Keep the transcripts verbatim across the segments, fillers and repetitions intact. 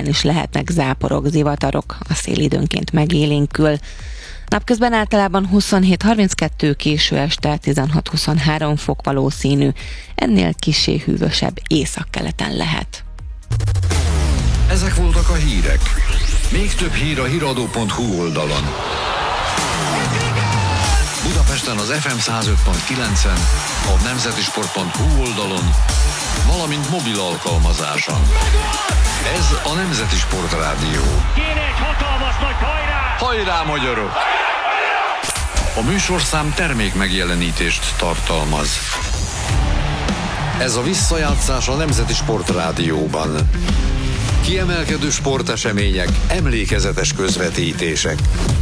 helyen is lehetnek záporok, zivatarok, a szél időnként megélénkül. Napközben általában huszonhét harminckettő, késő este tizenhat-huszonhárom fok valószínű, ennél kissé hűvösebb északkeleten lehet. Ezek voltak a hírek. Még több hír a híradó pont hu oldalon. Budapesten az ef em száz öt pont kilencen, a nemzetisport pont hu oldalon, valamint mobil alkalmazáson. Ez a Nemzeti Sport Rádió. Kéne egy hatalmas nagy hajrá! Hajrá, magyarok! A műsorszám termék megjelenítést tartalmaz. Ez a visszajátszás a Nemzeti Sport Rádióban. Kiemelkedő sportesemények, emlékezetes közvetítések.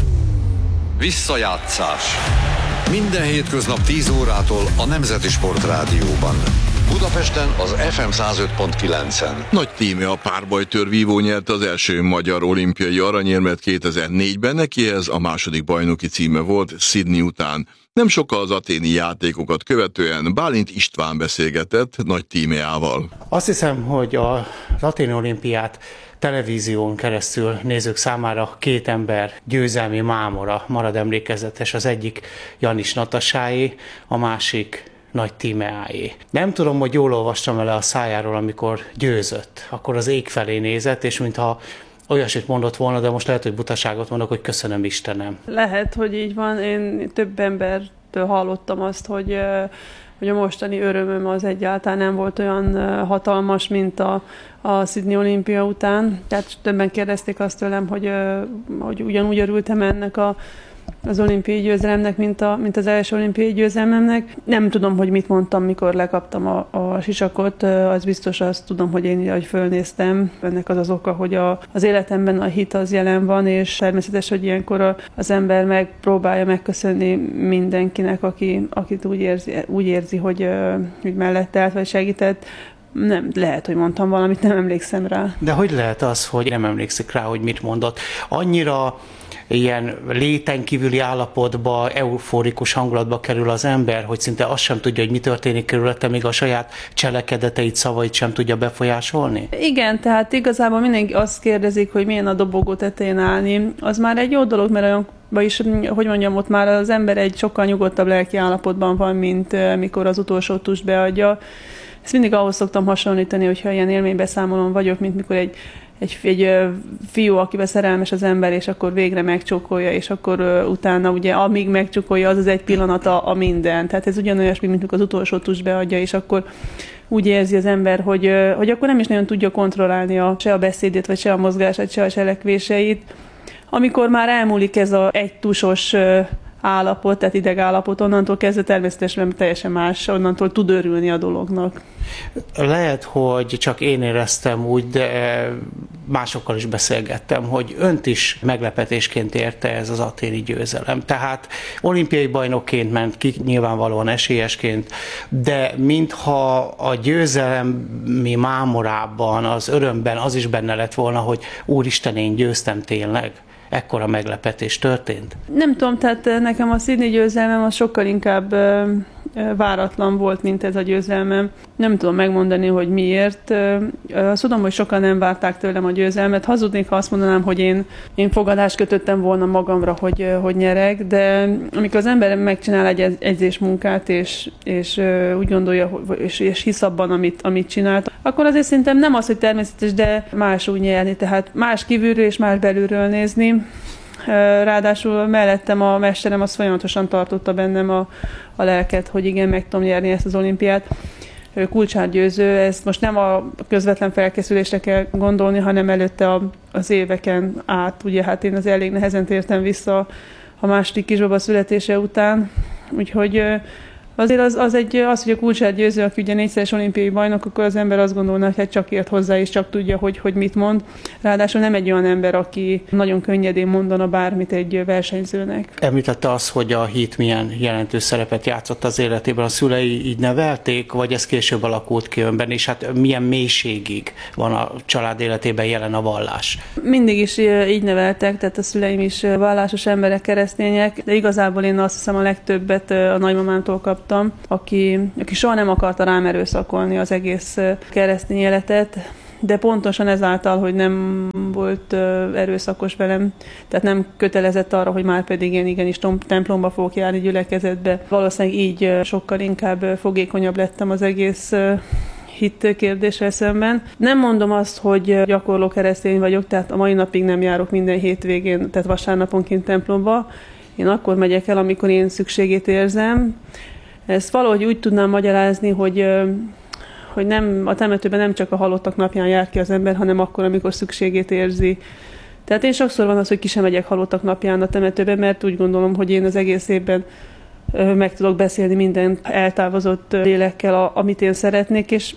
Visszajátszás. Minden hétköznap tíz órától a Nemzeti Sport Rádióban. Budapesten az ef em száz öt pont kilencen. Nagy Tíme, a párbajtőr vívó nyerte az első magyar olimpiai aranyérmet kétezer-négyben, neki ez a második bajnoki címe volt Sydney után. Nem sokkal az athéni játékokat követően Bálint István beszélgetett Nagy Tímeával. Azt hiszem, hogy az athéni olimpiát televízión keresztül nézők számára két ember győzelmi mámora marad emlékezetes. Az egyik Janis Natasáé, a másik Nagy Tímeáé. Nem tudom, hogy jól olvastam el a szájáról, amikor győzött. Akkor az ég felé nézett, és mintha olyasmit mondott volna, de most lehet, hogy butaságot mondok, hogy köszönöm Istenem. Lehet, hogy így van. Én több embertől hallottam azt, hogy, hogy a mostani örömöm az egyáltalán nem volt olyan hatalmas, mint a, a Sydney olimpia után. Tehát többen kérdezték azt tőlem, hogy, hogy ugyanúgy örültem ennek a az olimpiai győzelemnek, mint, a, mint az első olimpiai győzelmemnek. Nem tudom, hogy mit mondtam, mikor lekaptam a, a sisakot, az biztos, azt tudom, hogy én ahogy fölnéztem. Ennek az az oka, hogy a, az életemben a hit az jelen van, és természetes, hogy ilyenkor a, az ember megpróbálja megköszönni mindenkinek, aki, akit úgy érzi, úgy érzi hogy, hogy mellette állt, vagy segített. Nem, lehet, hogy mondtam valamit, nem emlékszem rá. De hogy lehet az, hogy nem emlékszik rá, hogy mit mondott? Annyira ilyen léten kívüli állapotba, euforikus hangulatba kerül az ember, hogy szinte azt sem tudja, hogy mi történik körülötte, még a saját cselekedeteit, szavait sem tudja befolyásolni? Igen, tehát igazából mindenki azt kérdezik, hogy milyen a dobogó tetején állni. Az már egy jó dolog, mert olyan vagyis, hogy mondjam, ott már az ember egy sokkal nyugodtabb lelki állapotban van, mint mikor az utolsó tust beadja. Ezt mindig ahhoz szoktam hasonlítani, hogyha ilyen élménybeszámolón vagyok, mint mikor egy Egy, egy fiú, akiben szerelmes az ember, és akkor végre megcsókolja, és akkor uh, utána ugye amíg megcsókolja, az az egy pillanata a minden. Tehát ez ugyanolyasmi, mint mikor az utolsó tus beadja, és akkor úgy érzi az ember, hogy, uh, hogy akkor nem is nagyon tudja kontrollálni a, se a beszédét, vagy se a mozgását, se a cselekvéseit. Amikor már elmúlik ez a egy tusos uh, állapot, tehát idegállapot, onnantól kezdve természetesen teljesen más, onnantól tud örülni a dolognak. Lehet, hogy csak én éreztem úgy, de másokkal is beszélgettem, hogy önt is meglepetésként érte ez az athéni győzelem. Tehát olimpiai bajnokként ment ki, nyilvánvalóan esélyesként, de mintha a győzelemi mámorában, az örömben az is benne lett volna, hogy úristen, én győztem tényleg. Ekkora meglepetés történt? Nem tudom, tehát nekem a Sydney győzelmem az sokkal inkább ö, ö, váratlan volt, mint ez a győzelmem. Nem tudom megmondani, hogy miért. Ö, azt tudom, hogy sokan nem várták tőlem a győzelmet. Hazudnék, ha azt mondanám, hogy én, én fogadást kötöttem volna magamra, hogy, ö, hogy nyerek, de amikor az ember megcsinál egy edzésmunkát, és, és ö, úgy gondolja, és, és hisz abban, amit, amit csinált, akkor azért szerintem nem az, hogy természetes, de más úgy nyerni, tehát más kívülről és más belülről nézni. Ráadásul mellettem a mesterem az folyamatosan tartotta bennem a, a lelket, hogy igen, meg tudom nyerni ezt az olimpiát. Kulcsár Győző, ezt most nem a közvetlen felkészülésre kell gondolni, hanem előtte a, az éveken át. Ugye hát én az elég nehezen tértem vissza a második kisbaba születése után, úgyhogy azért az, az, egy, az, hogy a Kulcsár Győző, aki ugye négyszeres olimpiai bajnok, akkor az ember azt gondolna, hogy hát csak ért hozzá, és csak tudja, hogy, hogy mit mond. Ráadásul nem egy olyan ember, aki nagyon könnyedén mondana bármit egy versenyzőnek. Említette azt, hogy a hit milyen jelentős szerepet játszott az életében. A szülei így nevelték, vagy ez később alakult ki önben, és hát milyen mélységig van a család életében jelen a vallás? Mindig is így neveltek, tehát a szüleim is vallásos emberek, keresztények, de igazából én azt hiszem a legtöbbet a nagymamámtól kaptam, aki, aki soha nem akarta rám erőszakolni az egész keresztény életet. de pontosan ezáltal, hogy nem volt erőszakos velem, tehát nem kötelezett arra, hogy már pedig én igenis templomba fogok járni, gyülekezetbe. Valószínűleg így sokkal inkább fogékonyabb lettem az egész hit kérdéssel szemben. Nem mondom azt, hogy gyakorló keresztény vagyok, tehát a mai napig nem járok minden hétvégén, tehát vasárnaponként templomba. Én akkor megyek el, amikor én szükségét érzem. Ezt valahogy úgy tudnám magyarázni, hogy hogy nem, a temetőben nem csak a halottak napján jár ki az ember, hanem akkor, amikor szükségét érzi. Tehát én sokszor van az, hogy ki sem megyek halottak napján a temetőbe, mert úgy gondolom, hogy én az egész évben meg tudok beszélni minden eltávozott lélekkel, amit én szeretnék, és,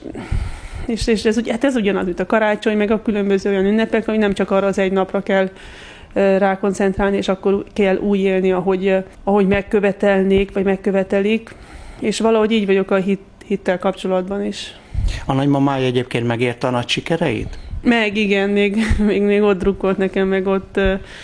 és, és ez, hát ez ugyanaz, mint a karácsony, meg a különböző olyan ünnepek, hogy nem csak arra az egy napra kell rákoncentrálni, és akkor kell úgy élni, ahogy, ahogy megkövetelnék, vagy megkövetelik, és valahogy így vagyok a hit, hittel kapcsolatban is. A nagymamája egyébként megérte a nagy sikereit? Meg, igen, még, még, még ott drukkolt nekem, meg ott,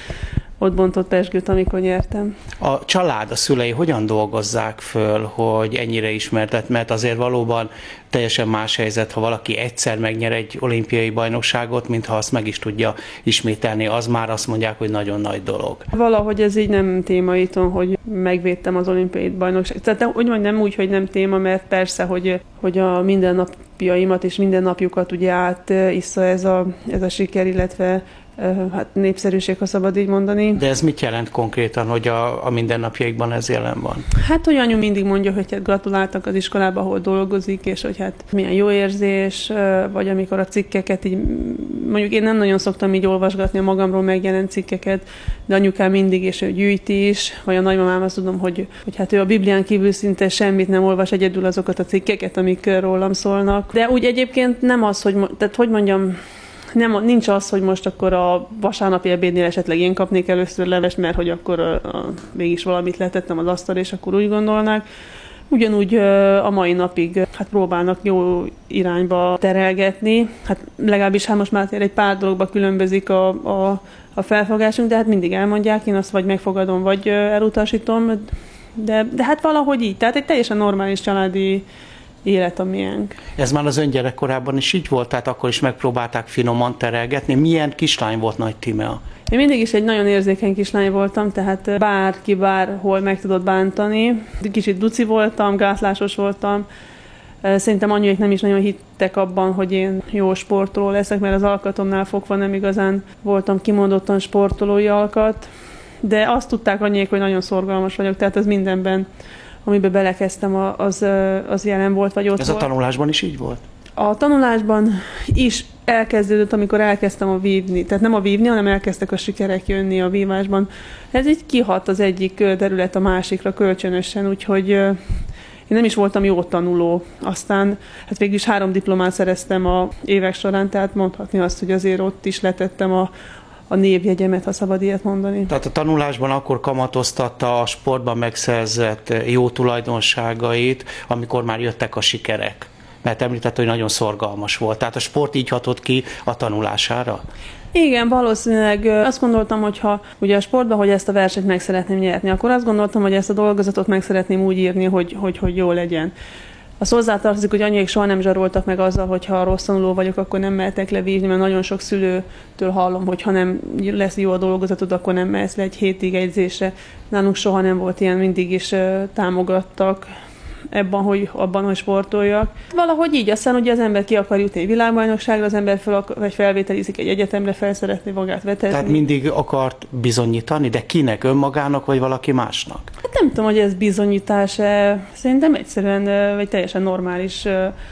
ott bontott pezsgőt, amikor nyertem. A család, a szülei hogyan dolgozzák föl, hogy ennyire ismertet? Mert azért valóban teljesen más helyzet, ha valaki egyszer megnyer egy olimpiai bajnokságot, mint ha azt meg is tudja ismételni, az már azt mondják, hogy nagyon nagy dolog. Valahogy ez így nem téma itthon, hogy megvédtem az olimpiai bajnokságot. Tehát úgy mondjam, nem úgy, hogy nem téma, mert persze, hogy, hogy a mindennapjaimat és mindennapjukat ugye átissza ez a, ez a siker, illetve hát népszerűség, ha szabad így mondani. De ez mit jelent konkrétan, hogy a, a mindennapjaikban ez jelen van? Hát, hogy anyu mindig mondja, hogy hát gratuláltak az iskolába, ahol dolgozik, és hogy hát milyen jó érzés, vagy amikor a cikkeket így, mondjuk én nem nagyon szoktam így olvasgatni a magamról megjelent cikkeket, de anyukám mindig, és ő gyűjti is, vagy a nagymamám azt tudom, hogy, hogy hát ő a Biblián kívül szinte semmit nem olvas, egyedül azokat a cikkeket, amik rólam szólnak. De úgy egyébként nem az, hogy, tehát hogy mondjam, Nem, nincs az, hogy most akkor a vasárnapi ebédnél esetleg én kapnék először levest, mert hogy akkor a, a, mégis valamit letettem az asztalra, és akkor úgy gondolnák. Ugyanúgy a mai napig hát próbálnak jó irányba terelgetni. Hát legalábbis hát most már egy pár dologba különbözik a, a, a felfogásunk, de hát mindig elmondják, én azt vagy megfogadom, vagy elutasítom, de, de hát valahogy így. Tehát egy teljesen normális családi élet a miénk. Ez már az ön gyerekkorában is így volt, tehát akkor is megpróbálták finoman terelgetni. Milyen kislány volt Nagy Tímea? Én mindig is egy nagyon érzékeny kislány voltam, tehát bárki bárhol meg tudott bántani. Kicsit duci voltam, gátlásos voltam. Szerintem anyuék nem is nagyon hittek abban, hogy én jó sportoló leszek, mert az alkatomnál fogva nem igazán voltam kimondottan sportolói alkat. De azt tudták anyuék, hogy nagyon szorgalmas vagyok, tehát ez mindenben, amiben belekezdtem, az, az jelen volt, vagy ott Ez volt. a tanulásban is így volt? A tanulásban is elkezdődött, amikor elkezdtem a vívni. Tehát nem a vívni, hanem elkezdtek a sikerek jönni a vívásban. Ez így kihat az egyik terület a másikra kölcsönösen, úgyhogy én nem is voltam jó tanuló. Aztán hát végül is három diplomát szereztem a évek során, tehát mondhatni azt, hogy azért ott is letettem a a névjegyemet, ha szabad ilyet mondani. Tehát a tanulásban akkor kamatoztatta a sportban megszerzett jó tulajdonságait, amikor már jöttek a sikerek. Mert említett, hogy nagyon szorgalmas volt. Tehát a sport így hatott ki a tanulására? Igen, valószínűleg azt gondoltam, hogy ha ugye a sportban, hogy ezt a versenyt meg szeretném nyerni, akkor azt gondoltam, hogy ezt a dolgozatot meg szeretném úgy írni, hogy, hogy, hogy jó legyen. Az hozzátartozik, hogy anyuék soha nem zsaroltak meg azzal, hogy ha rossz tanuló vagyok, akkor nem mehetek levívni, mert nagyon sok szülőtől hallom, hogy ha nem lesz jó a dolgozatod, akkor nem mehetsz le egy hétig edzésre. Nálunk soha nem volt ilyen, mindig is támogattak ebben, hogy abban, hogy sportoljak. Valahogy így, aztán ugye az ember ki akar jutni egy világbajnokságra, az ember fel, vagy felvételizik egy egyetemre, fel szeretné magát vetetni. Tehát mindig akart bizonyítani, de kinek? Önmagának, vagy valaki másnak? Hát nem tudom, hogy ez bizonyítás, szerintem egyszerűen egy teljesen normális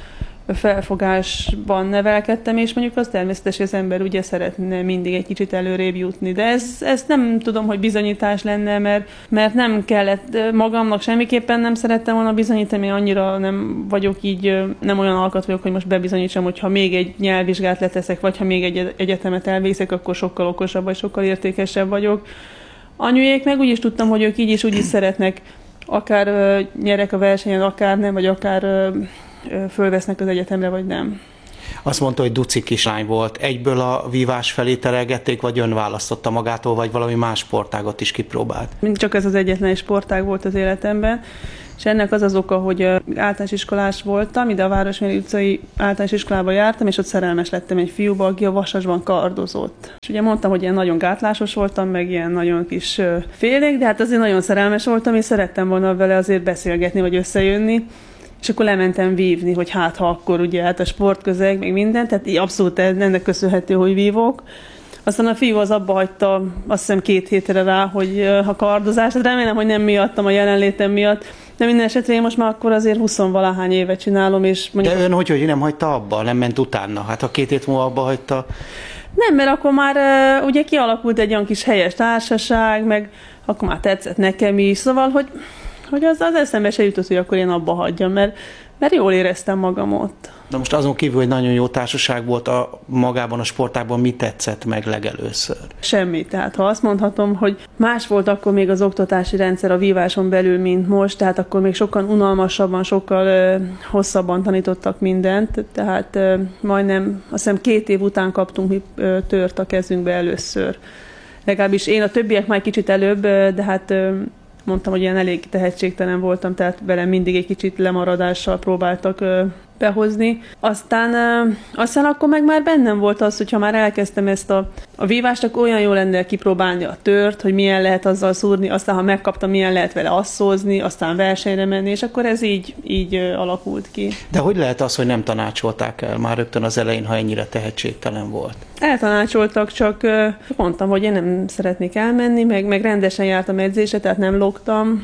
felfogásban nevelkedtem, és mondjuk az természetes, hogy az ember ugye szeretne mindig egy kicsit előrébb jutni. De ez, ez nem tudom, hogy bizonyítás lenne, mert, mert nem kellett magamnak semmiképpen nem szerettem volna bizonyítani, én annyira nem vagyok így, nem olyan alkat vagyok, hogy most bebizonyítsam, hogy ha még egy nyelvvizsgát leteszek, vagy ha még egy egyetemet elvégzek, akkor sokkal okosabb, vagy sokkal értékesebb vagyok. Anyuék meg úgy is tudtam, hogy ők így is úgy is szeretnek, akár nyerek a versenyen, akár nem, vagy akár fölvesznek az egyetemre, vagy nem. Azt mondta, hogy duci kislány volt. Egyből a vívás felé terelgették, vagy ön választotta magától, vagy valami más sportágot is kipróbált? Csak ez az egyetlen sportág volt az életemben. És ennek az az oka, hogy általános iskolás voltam, ide a Városméri utcai általános iskolába jártam, és ott szerelmes lettem egy fiúba, aki a Vasasban kardozott. És ugye mondtam, hogy ilyen nagyon gátlásos voltam, meg ilyen nagyon kis félék, de hát azért nagyon szerelmes voltam, és szerettem volna vele azért beszélgetni, vagy összejönni. És akkor lementem vívni, hogy hát ha akkor ugye hát a sportközeg, meg minden, tehát így abszolút ennek köszönhető, hogy vívok. Aztán a fiú az abba hagyta, azt hiszem két hétre rá, hogy a kardozás, hát remélem, hogy nem miattam, a jelenlétem miatt, de minden esetre én most már akkor azért huszonvalahány éve csinálom, és mondjuk... De ön hogy, hogy nem hagyta abba, nem ment utána? Hát ha két hét múlva abba hagyta... Nem, mert akkor már uh, ugye kialakult egy olyan kis helyes társaság, meg akkor már tetszett nekem is, szóval, hogy, hogy az, az eszembe se jutott, hogy akkor én abba hagyjam, mert, mert jól éreztem magam ott. De most azon kívül, hogy nagyon jó társaság volt a magában a sportágban, mi tetszett meg legelőször? Semmi. Tehát ha azt mondhatom, hogy más volt akkor még az oktatási rendszer a víváson belül, mint most, tehát akkor még sokkal unalmasabban, sokkal ö, hosszabban tanítottak mindent, tehát ö, majdnem, azt hiszem két év után kaptunk mi ö, tört a kezünkbe először. Legalábbis én, a többiek már kicsit előbb, ö, de hát ö, mondtam, hogy ilyen elég tehetségtelen voltam, tehát velem mindig egy kicsit lemaradással próbáltak ö, behozni. Aztán, ö, aztán akkor meg már bennem volt az, hogyha már elkezdtem ezt a, a vívást, akkor olyan jó lenne kipróbálni a tört, hogy milyen lehet azzal szúrni, aztán ha megkaptam, milyen lehet vele asszózni, aztán versenyre menni, és akkor ez így, így ö, alakult ki. De hogy lehet az, hogy nem tanácsolták el már rögtön az elején, ha ennyire tehetségtelen volt? Eltanácsoltak, csak ö, mondtam, hogy én nem szeretnék elmenni, meg, meg rendesen jártam edzésre, tehát nem lógtam,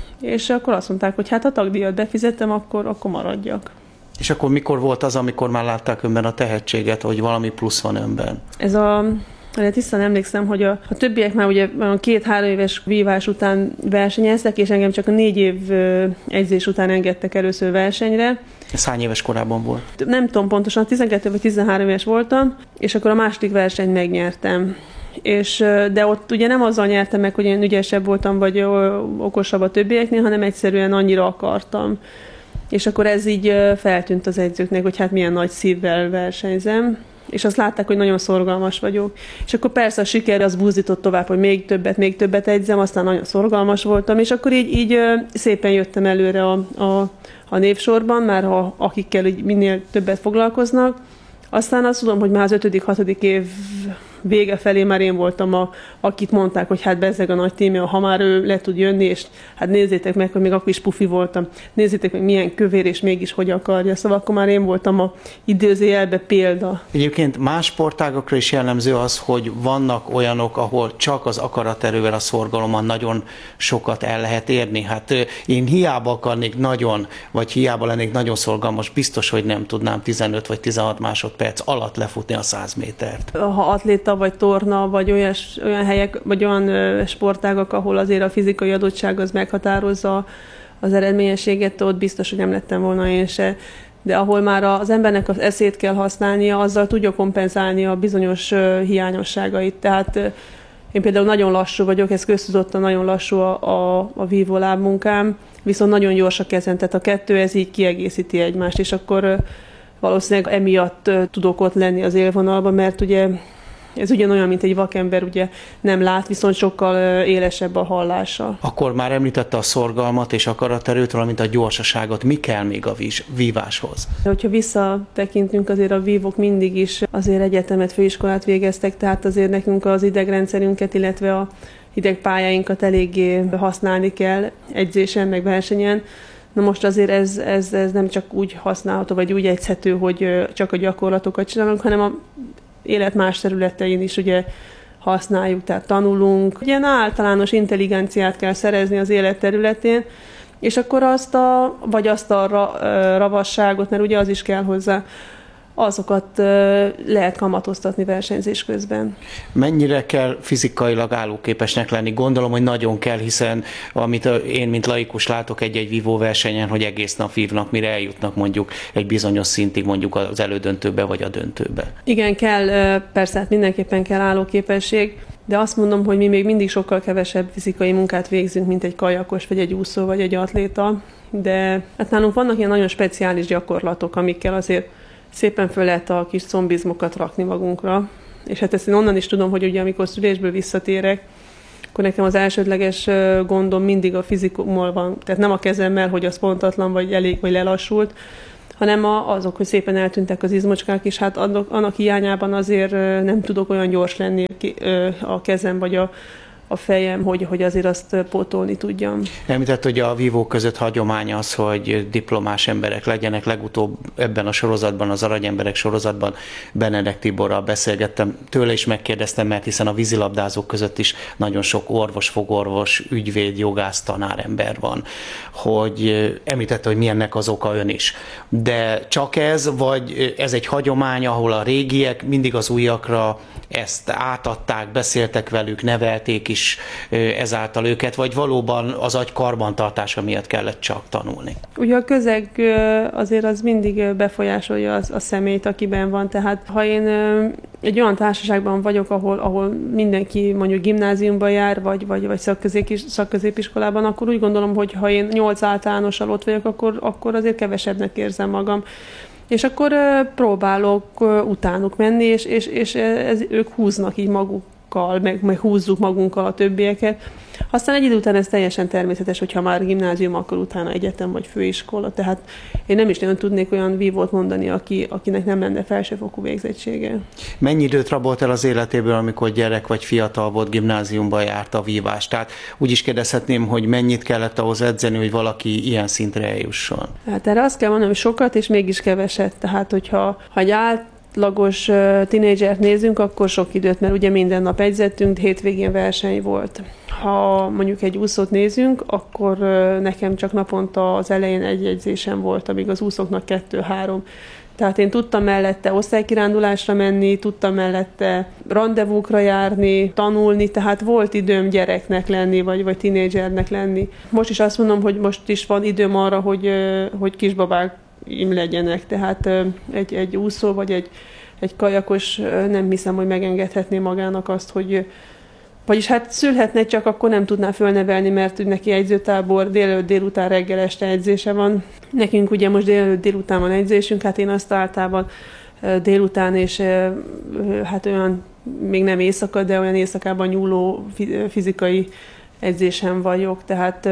és akkor azt mondták, hogy hát ha tagdíjat befizettem, akkor, akkor maradjak. És akkor mikor volt az, amikor már látták önben a tehetséget, hogy valami plusz van önben? Ez a... Tisztán emlékszem, hogy a, a többiek már ugye két-három éves vívás után versenyeztek, és engem csak a négy év edzés után engedtek először versenyre. Ez hány éves korában volt? Nem tudom pontosan, tizenkettő vagy tizenhárom éves voltam, és akkor a második versenyt megnyertem. És, de ott ugye nem azzal nyertem meg, hogy én ügyesebb voltam, vagy okosabb a többieknél, hanem egyszerűen annyira akartam. És akkor ez így feltűnt az edzőknek, hogy hát milyen nagy szívvel versenyzem, és azt látták, hogy nagyon szorgalmas vagyok. És akkor persze a siker az buzdított tovább, hogy még többet, még többet edzem, aztán nagyon szorgalmas voltam, és akkor így, így szépen jöttem előre a, a, a névsorban, már ha, akikkel így minél többet foglalkoznak. Aztán azt tudom, hogy már az ötödik, hatodik év vége felé már én voltam, a, akit mondták, hogy hát bezzeg a nagy témé, ha már ő le tud jönni, és hát nézzétek meg, hogy még akkor is pufi voltam. Nézzétek meg, milyen kövér, és mégis hogy akarja. Szóval akkor már én voltam a idézőjelbe példa. Egyébként más sportágokra is jellemző az, hogy vannak olyanok, ahol csak az akaraterővel, a szorgalommal nagyon sokat el lehet érni. Hát én hiába akarnék nagyon, vagy hiába lennék nagyon szorgalmas, biztos, hogy nem tudnám tizenöt vagy tizenhat másodperc alatt lefutni a száz métert. Ha atléta, vagy torna, vagy olyas, olyan helyek, vagy olyan ö, sportágak, ahol azért a fizikai adottság az meghatározza az eredményességet, ott biztos, hogy nem lettem volna én se. De ahol már az embernek az eszét kell használnia, azzal tudja kompenzálni a bizonyos ö, hiányosságait. Tehát ö, én például nagyon lassú vagyok, ez köztudottan nagyon lassú a, a, a vívó lábmunkám, viszont nagyon gyors a kezem, tehát a kettő ez így kiegészíti egymást, és akkor ö, valószínűleg emiatt ö, tudok ott lenni az élvonalban, mert ugye ez ugyanolyan, mint egy vakember, ugye nem lát, viszont sokkal élesebb a hallása. Akkor már említette a szorgalmat és akaraterőt, valamint a gyorsaságot. Mi kell még a víváshoz? Hogyha visszatekintünk, azért a vívók mindig is azért egyetemet, főiskolát végeztek, tehát azért nekünk az idegrendszerünket, illetve a idegpályáinkat eléggé használni kell edzésen, meg versenyen. Na most azért ez, ez, ez nem csak úgy használható, vagy úgy edzhető, hogy csak a gyakorlatokat csinálunk, hanem a élet más területein is ugye használjuk, tehát tanulunk. Ilyen általános intelligenciát kell szerezni az élet területén, és akkor azt a, vagy azt a ravasságot, mert ugye az is kell hozzá, azokat lehet kamatoztatni versenyzés közben. Mennyire kell fizikailag állóképesnek lenni? Gondolom, hogy nagyon kell, hiszen amit én, mint laikus látok egy-egy vívóversenyen, hogy egész nap vívnak, mire eljutnak mondjuk egy bizonyos szintig, mondjuk az elődöntőbe vagy a döntőbe. Igen, kell, persze, hát mindenképpen kell állóképesség, de azt mondom, hogy mi még mindig sokkal kevesebb fizikai munkát végzünk, mint egy kajakos, vagy egy úszó, vagy egy atléta, de hát nálunk vannak ilyen nagyon speciális gyakorlatok, amikkel azért szépen föl lehet a kis combizmokat rakni magunkra. És hát ezt én onnan is tudom, hogy ugye amikor szülésből visszatérek, akkor nekem az elsődleges gondom mindig a fizikummal van, tehát nem a kezemmel, hogy az pontatlan, vagy elég, vagy lelassult, hanem azok, hogy szépen eltűntek az izmocskák, és hát annak hiányában azért nem tudok olyan gyors lenni a kezem, vagy a a fejem, hogy, hogy azért azt pótolni tudjam. Említett, hogy a vívók között hagyomány az, hogy diplomás emberek legyenek. Legutóbb ebben a sorozatban, az Aranyemberek sorozatban Benedek Tiborral beszélgettem. Tőle is megkérdeztem, mert hiszen a vízilabdázók között is nagyon sok orvos, fogorvos, ügyvéd, jogász, tanárember van. Hogy említette, hogy milyennek az oka ön is. De csak ez, vagy ez egy hagyomány, ahol a régiek mindig az újakra ezt átadták, beszéltek velük, nevelték is ezáltal őket, vagy valóban az agy karbantartása miatt kellett csak tanulni? Ugye a közeg azért az mindig befolyásolja az, a személyt, akiben van, tehát ha én egy olyan társaságban vagyok, ahol, ahol mindenki mondjuk gimnáziumba jár, vagy, vagy, vagy szakközépiskolában, akkor úgy gondolom, hogy ha én nyolc általánossal ott vagyok, akkor, akkor azért kevesebbnek érzem magam. És akkor próbálok utánuk menni, és, és, és ez, ők húznak így magukkal, meg, meg húzzuk magunkkal a többieket. Aztán egy idő után ez teljesen természetes, hogyha már gimnázium, akkor utána egyetem vagy főiskola. Tehát én nem is nagyon tudnék olyan vívót mondani, aki, akinek nem lenne felsőfokú végzettsége. Mennyi időt rabolt el az életéből, amikor gyerek vagy fiatal volt, gimnáziumba járt a vívás? Tehát úgy is kérdezhetném, hogy mennyit kellett ahhoz edzeni, hogy valaki ilyen szintre eljusson? Hát erre azt kell mondanom, hogy sokat és mégis keveset. Tehát, hogyha ha egy átlagos tínédzsert nézünk, akkor sok időt, mert ugye minden nap edzettünk, hétvégén verseny volt. Ha mondjuk egy úszót nézünk, akkor nekem csak naponta az elején egy edzésem volt, amíg az úszóknak kettő-három. Tehát én tudtam mellette osztálykirándulásra menni, tudtam mellette randevúkra járni, tanulni, tehát volt időm gyereknek lenni, vagy, vagy tínédzsernek lenni. Most is azt mondom, hogy most is van időm arra, hogy, hogy kisbabáim legyenek, tehát egy, egy úszó vagy egy, egy kajakos nem hiszem, hogy megengedhetné magának azt, hogy vagyis hát szülhetne, csak akkor nem tudná fölnevelni, mert neki edzőtábor délelőtt, délután, reggel, este edzése van. Nekünk ugye most délelőtt, délután van edzésünk, hát én azt általában délután és hát olyan, még nem éjszaka, de olyan éjszakában nyúló fizikai edzésem vagyok, tehát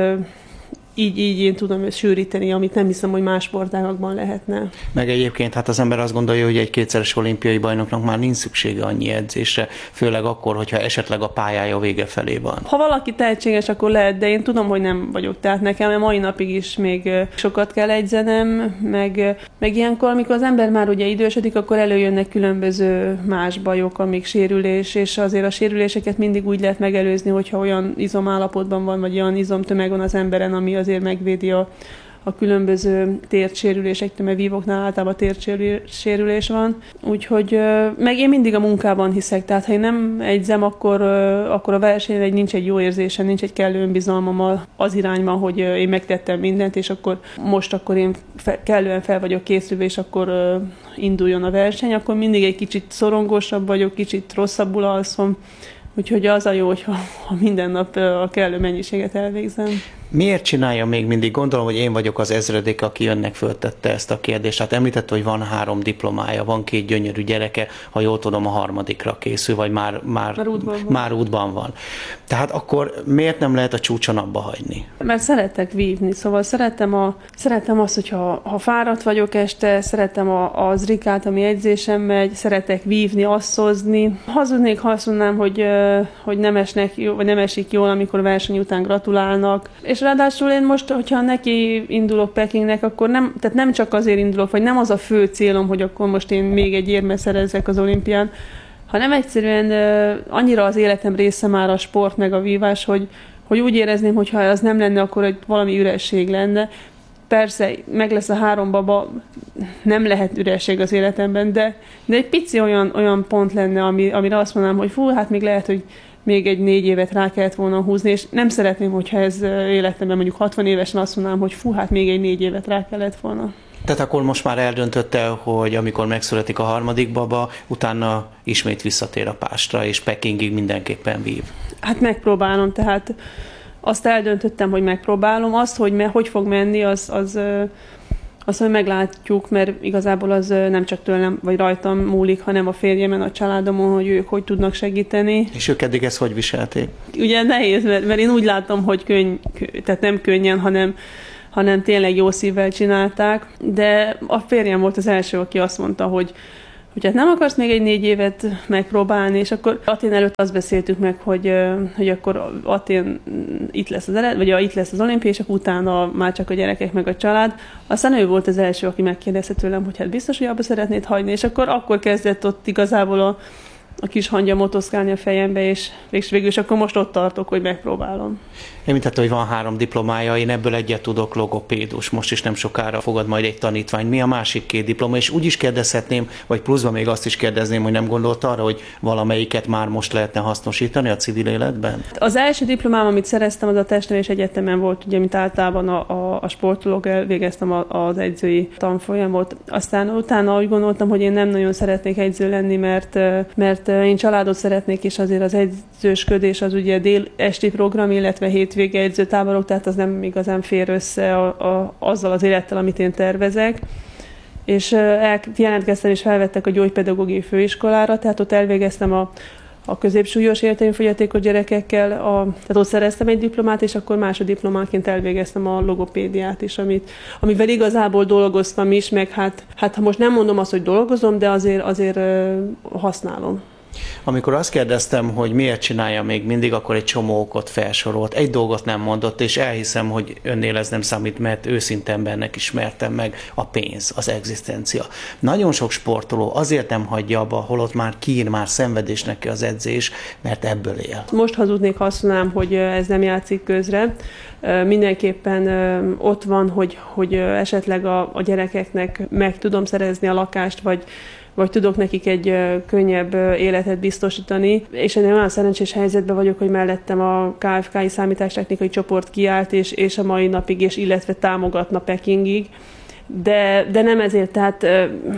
így, így én tudom sűríteni, amit nem hiszem, hogy más sportágakban lehetne. Meg egyébként hát az ember azt gondolja, hogy egy kétszeres olimpiai bajnoknak már nincs szüksége annyi edzésre, főleg akkor, hogyha esetleg a pályája vége felé van. Ha valaki tehetséges, akkor lehet, de én tudom, hogy nem vagyok. Tehát nekem a mai napig is még sokat kell edzenem, meg, meg ilyenkor, amikor az ember már ugye idősödik, akkor előjönnek különböző más bajok, amik sérülés, és azért a sérüléseket mindig úgy lehet megelőzni, hogyha olyan izomállapotban van, vagy olyan izomtömeg van az emberen, ami azért megvédi a, a különböző térdsérülésektől, mert vívóknál általában térdsérülés van. Úgyhogy meg én mindig a munkában hiszek, tehát ha én nem egyzem, akkor, akkor a versenyen nincs egy jó érzésem, nincs egy kellő önbizalmam az irányban, hogy én megtettem mindent, és akkor most akkor én fe, kellően fel vagyok készülve, és akkor induljon a verseny, akkor mindig egy kicsit szorongósabb vagyok, kicsit rosszabbul alszom, úgyhogy az a jó, hogyha ha minden nap a kellő mennyiséget elvégzem. Miért csinálja még mindig? Gondolom, hogy én vagyok az ezredik, aki önnek föltette ezt a kérdést. Hát említett, hogy van három diplomája, van két gyönyörű gyereke, ha jól tudom, a harmadikra készül, vagy már, már, már, útban, van. már útban van. Tehát akkor miért nem lehet a csúcson abba hagyni? Mert szeretek vívni, szóval szeretem, a, szeretem azt, hogyha ha fáradt vagyok este, szeretem a, az rikát, ami edzésem megy, szeretek vívni, asszozni. Hazudnék, ha azt mondanám, hogy, hogy nem esnek jó, vagy nem esik jól, amikor verseny után gratulálnak. És ráadásul én most, hogyha neki indulok Pekingnek, akkor nem, tehát nem csak azért indulok, vagy nem az a fő célom, hogy akkor most én még egy érmet szerezzek az olimpián, hanem egyszerűen uh, annyira az életem része már a sport meg a vívás, hogy, hogy úgy érezném, hogy ha az nem lenne, akkor egy valami üresség lenne. Persze, meg lesz a három baba, nem lehet üresség az életemben, de, de egy pici olyan, olyan pont lenne, ami, amire azt mondanám, hogy fú, hát még lehet, hogy még egy négy évet rá kellett volna húzni, és nem szeretném, hogyha ez életemben mondjuk hatvan évesen azt mondanám, hogy fú, hát még egy négy évet rá kellett volna. Tehát akkor most már eldöntötte, hogy amikor megszületik a harmadik baba, utána ismét visszatér a pástra, és Pekingig mindenképpen vív. Hát megpróbálom, tehát azt eldöntöttem, hogy megpróbálom. Azt, hogy me, hogy fog menni, az, az, azt hogy meglátjuk, mert igazából az nem csak tőlem vagy rajtam múlik, hanem a férjemen, a családomon, hogy ők hogy tudnak segíteni. És ők eddig ezt hogy viselték? Ugye nehéz, mert, mert én úgy látom, hogy könny, tehát nem könnyen, hanem hanem tényleg jó szívvel csinálták, de a férjem volt az első, aki azt mondta, hogy hogy hát nem akarsz még egy négy évet megpróbálni, és akkor Atén előtt azt beszéltük meg, hogy, hogy akkor Atén itt lesz az ered, vagy itt lesz az olimpia, és akkor utána már csak a gyerekek meg a család. Aztán ő volt az első, aki megkérdezte tőlem, hogy hát biztos, hogy abba szeretnéd hagyni, és akkor, akkor kezdett ott igazából a, a kis hangja motoszkálni a fejembe, és, és végül is akkor most ott tartok, hogy megpróbálom. Említette, hogy van három diplomája, én ebből egyet tudok, logopédus. Most is nem sokára fogad majd egy tanítvány. Mi a másik két diploma? És úgy is kérdezhetném, vagy pluszban még azt is kérdezném, hogy nem gondolt arra, hogy valamelyiket már most lehetne hasznosítani a civil életben? Az első diplomám, amit szereztem, az a testnevelés egyetemen volt, ugye, mint általában a, a, a sportolók, elvégeztem a, az edzői tanfolyamot. Aztán utána úgy gondoltam, hogy én nem nagyon szeretnék edző lenni, mert, mert én családot szeretnék, és azért az edzősködés az ugye dél-esti program, illetve hét vége edzőtáborok, tehát az nem igazán fér össze a, a, azzal az élettel, amit én tervezek. És el, jelentkeztem és felvettek a gyógypedagógiai főiskolára, tehát ott elvégeztem a, a középsúlyos értelmi-fogyatékos gyerekekkel, a, tehát ott szereztem egy diplomát, és akkor másoddiplománként elvégeztem a logopédiát is, amit, amivel igazából dolgoztam is, meg hát, hát ha most nem mondom azt, hogy dolgozom, de azért, azért használom. Amikor azt kérdeztem, hogy miért csinálja még mindig, akkor egy csomó okot felsorolt. Egy dolgot nem mondott, és elhiszem, hogy önnél ez nem számít, mert őszinte embernek ismertem meg: a pénz, az egzisztencia. Nagyon sok sportoló azért nem hagyja abba, holott már kín, már szenvedés neki az edzés, mert ebből él. Most hazudnék, ha azt mondanám, hogy ez nem játszik közre. Mindenképpen ott van, hogy, hogy esetleg a, a gyerekeknek meg tudom szerezni a lakást, vagy vagy tudok nekik egy könnyebb életet biztosítani, és én olyan szerencsés helyzetben vagyok, hogy mellettem a ká ef ká-i számítástechnikai csoport kiállt, és, és a mai napig, és illetve támogatna Pekingig, de, de nem ezért, tehát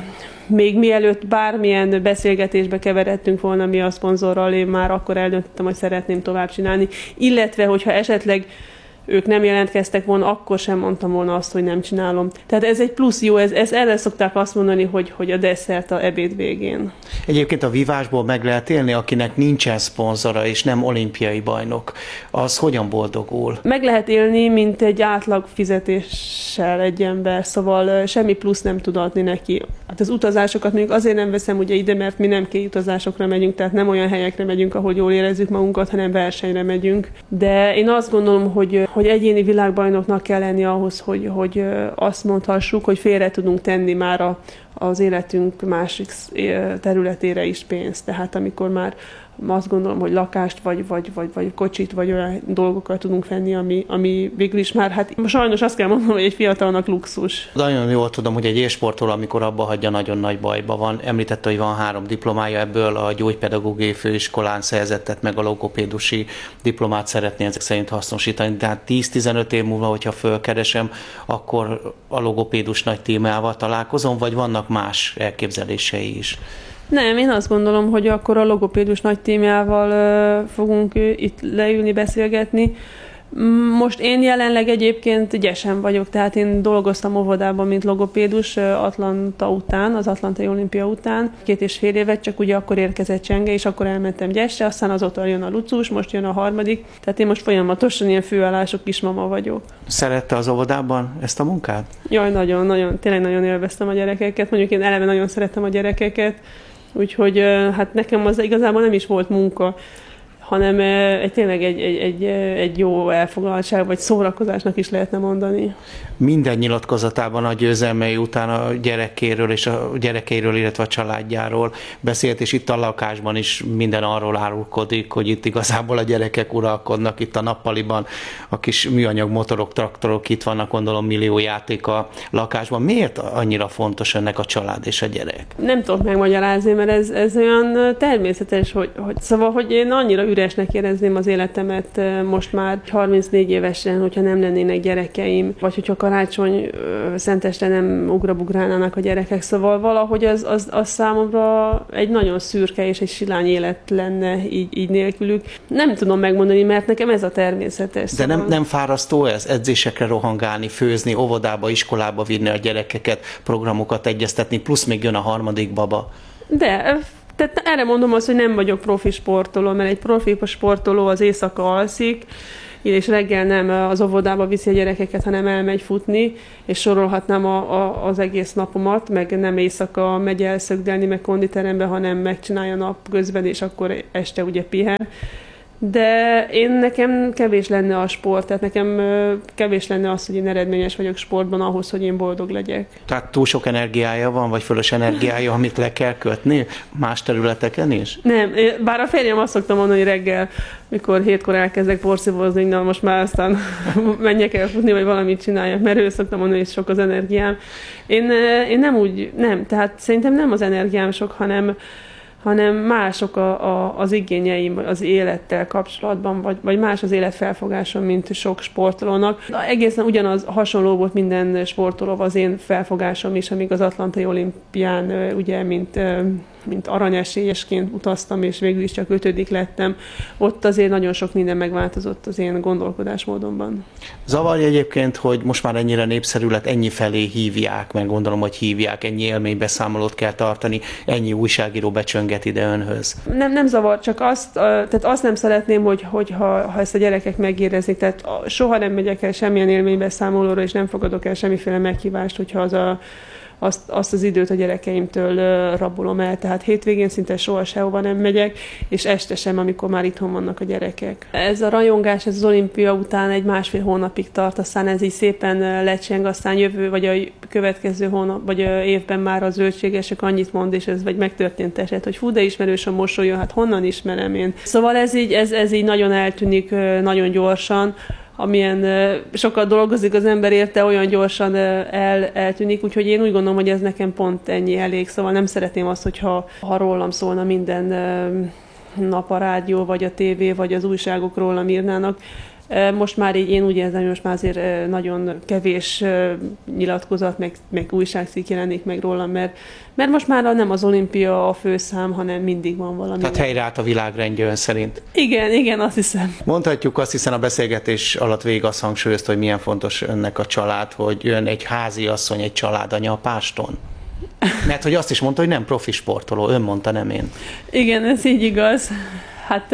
még mielőtt bármilyen beszélgetésbe keveredtünk volna mi a szponzorral, én már akkor eldöntöttem, hogy szeretném tovább csinálni, illetve hogyha esetleg ők nem jelentkeztek volna, akkor sem mondtam volna azt, hogy nem csinálom. Tehát ez egy plusz jó, ez, ez erre szokták azt mondani, hogy, hogy a desszert a ebéd végén. Egyébként a vívásból meg lehet élni, akinek nincsen szponzora és nem olimpiai bajnok, az hogyan boldogul? Meg lehet élni, mint egy átlag fizetéssel egy ember, szóval semmi plusz nem tud adni neki. Hát az utazásokat mondjuk azért nem veszem ugye ide, mert mi nem két utazásokra megyünk, tehát nem olyan helyekre megyünk, ahol jól érezzük magunkat, hanem versenyre megyünk. De én azt gondolom, hogy hogy egyéni világbajnoknak kell lenni ahhoz, hogy, hogy azt mondhassuk, hogy félre tudunk tenni már a, az életünk másik területére is pénzt. Tehát amikor már azt gondolom, hogy lakást, vagy, vagy, vagy, vagy kocsit, vagy olyan dolgokat tudunk venni, ami, ami végül is már, hát sajnos azt kell mondanom, hogy egy fiatalnak luxus. Nagyon jól tudom, hogy egy élsportoló, amikor abba hagyja, nagyon nagy bajba van. Említette, hogy van három diplomája, ebből a gyógypedagógiai főiskolán szerzettet meg a logopédusi diplomát szeretné ezek szerint hasznosítani. Tehát tíz-tizenöt év múlva, hogyha fölkeresem, akkor a logopédus nagy témával találkozom, vagy vannak más elképzelései is? Nem, én azt gondolom, hogy akkor a logopédus nagy témával uh, fogunk uh, itt leülni, beszélgetni. Most én jelenleg egyébként gyesen vagyok, tehát én dolgoztam óvodában, mint logopédus Atlanta után, az Atlantai Olimpia után, két és fél évet, csak ugye akkor érkezett csenge, és akkor elmentem Gyesre, aztán azóta jön a lucus, most jön a harmadik, tehát én most folyamatosan ilyen főállású kismama vagyok. Szerette az óvodában ezt a munkát? Jaj, nagyon, nagyon, tényleg nagyon élveztem a gyerekeket, mondjuk én eleve nagyon szerettem a gyerekeket, úgyhogy hát nekem az igazából nem is volt munka, hanem egy, tényleg egy, egy, egy, egy jó elfoglaltság, vagy szórakozásnak is lehetne mondani. Minden nyilatkozatában a győzelmei után a gyerekéről és a gyerekeiről, illetve a családjáról beszélt, és itt a lakásban is minden arról árulkodik, hogy itt igazából a gyerekek uralkodnak itt a nappaliban, a kis műanyag motorok, traktorok itt vannak, gondolom millió játék a lakásban. Miért annyira fontos ennek a család és a gyerek? Nem tudok megmagyarázni, mert ez, ez olyan természetes, hogy, hogy szóval, hogy én annyira üresnek érezném az életemet most már harmincnégy évesen, hogyha nem lennének gyerekeim, vagy hogyha karácsony szenteste nem ugrabugrálnának a gyerekek. Szóval valahogy az, az, az számomra egy nagyon szürke és egy silány élet lenne így, így nélkülük. Nem tudom megmondani, mert nekem ez a természetes. De nem, nem fárasztó ez? Edzésekre rohangálni, főzni, óvodába, iskolába vinni a gyerekeket, programokat egyeztetni, plusz még jön a harmadik baba. De, tehát erre mondom azt, hogy nem vagyok profi sportoló, mert egy profi sportoló az éjszaka alszik, és reggel nem az óvodába viszi a gyerekeket, hanem elmegy futni, és sorolhatnám a, a, az egész napomat, meg nem éjszaka megy el szögdelni, meg konditerembe, hanem megcsinálja nap közben, és akkor este ugye pihen. De én nekem kevés lenne a sport, tehát nekem kevés lenne az, hogy én eredményes vagyok sportban ahhoz, hogy én boldog legyek. Tehát túl sok energiája van, vagy fölös energiája, amit le kell kötni más területeken is? Nem, bár a férjem azt szokta mondani, hogy reggel, mikor hétkor elkezdek porszívózni, na most már aztán menjek el futni, vagy valamit csináljak, mert ő szokta mondani, hogy sok az energiám. Én, én nem úgy, nem, tehát szerintem nem az energiám sok, hanem hanem mások a, a, az igényeim az élettel kapcsolatban, vagy, vagy más az életfelfogásom, mint sok sportolónak. Egészen ugyanaz hasonló volt minden sportoló az én felfogásom is, amíg az Atlantai Olimpián ugye, mint, mint aranyesélyesként utaztam, és végül is csak ötödik lettem. Ott azért nagyon sok minden megváltozott az én gondolkodásmódomban. Zavarja egyébként, hogy most már ennyire népszerű lett, ennyi felé hívják, mert gondolom, hogy hívják, ennyi élménybeszámolót kell tartani, ennyi újságíró becsönget ide önhöz. Nem, nem zavar, csak azt, tehát azt nem szeretném, hogy, hogy ha, ha ezt a gyerekek megérezik, tehát soha nem megyek el semmilyen élménybeszámolóra, és nem fogadok el semmiféle meghívást, hogyha az a Azt, azt az időt a gyerekeimtől rabolom el, tehát hétvégén szinte soha sehova nem megyek, és este sem, amikor már itthon vannak a gyerekek. Ez a rajongás, ez az olimpia után egy másfél hónapig tart, aztán ez így szépen lecseng, aztán jövő, vagy a következő hónap, vagy a évben már a zöldségesek annyit mond, és ez vagy megtörtént eset, hogy fú, de ismerős a mosolya, hát honnan ismerem én. Szóval ez így, ez, ez így nagyon eltűnik, nagyon gyorsan, amilyen sokat dolgozik az ember érte, olyan gyorsan el, eltűnik, úgyhogy én úgy gondolom, hogy ez nekem pont ennyi elég, szóval nem szeretném azt, hogyha ha rólam szólna minden nap a rádió, vagy a tévé, vagy az újságok rólam írnának. Most már így én úgy érzem, hogy most már azért nagyon kevés nyilatkozat, meg, meg újságcikk jelenik meg rólam, mert, mert most már nem az olimpia a főszám, hanem mindig van valami. Tehát helyreállt a világrendje ön szerint. Igen, igen, azt hiszem. Mondhatjuk azt, hiszen a beszélgetés alatt végig azt hangsúlyozta, hogy milyen fontos önnek a család, hogy ön egy háziasszony, egy családanya a Páston. Mert hogy azt is mondta, hogy nem profi sportoló, ön mondta, nem én. Igen, ez így igaz. Hát...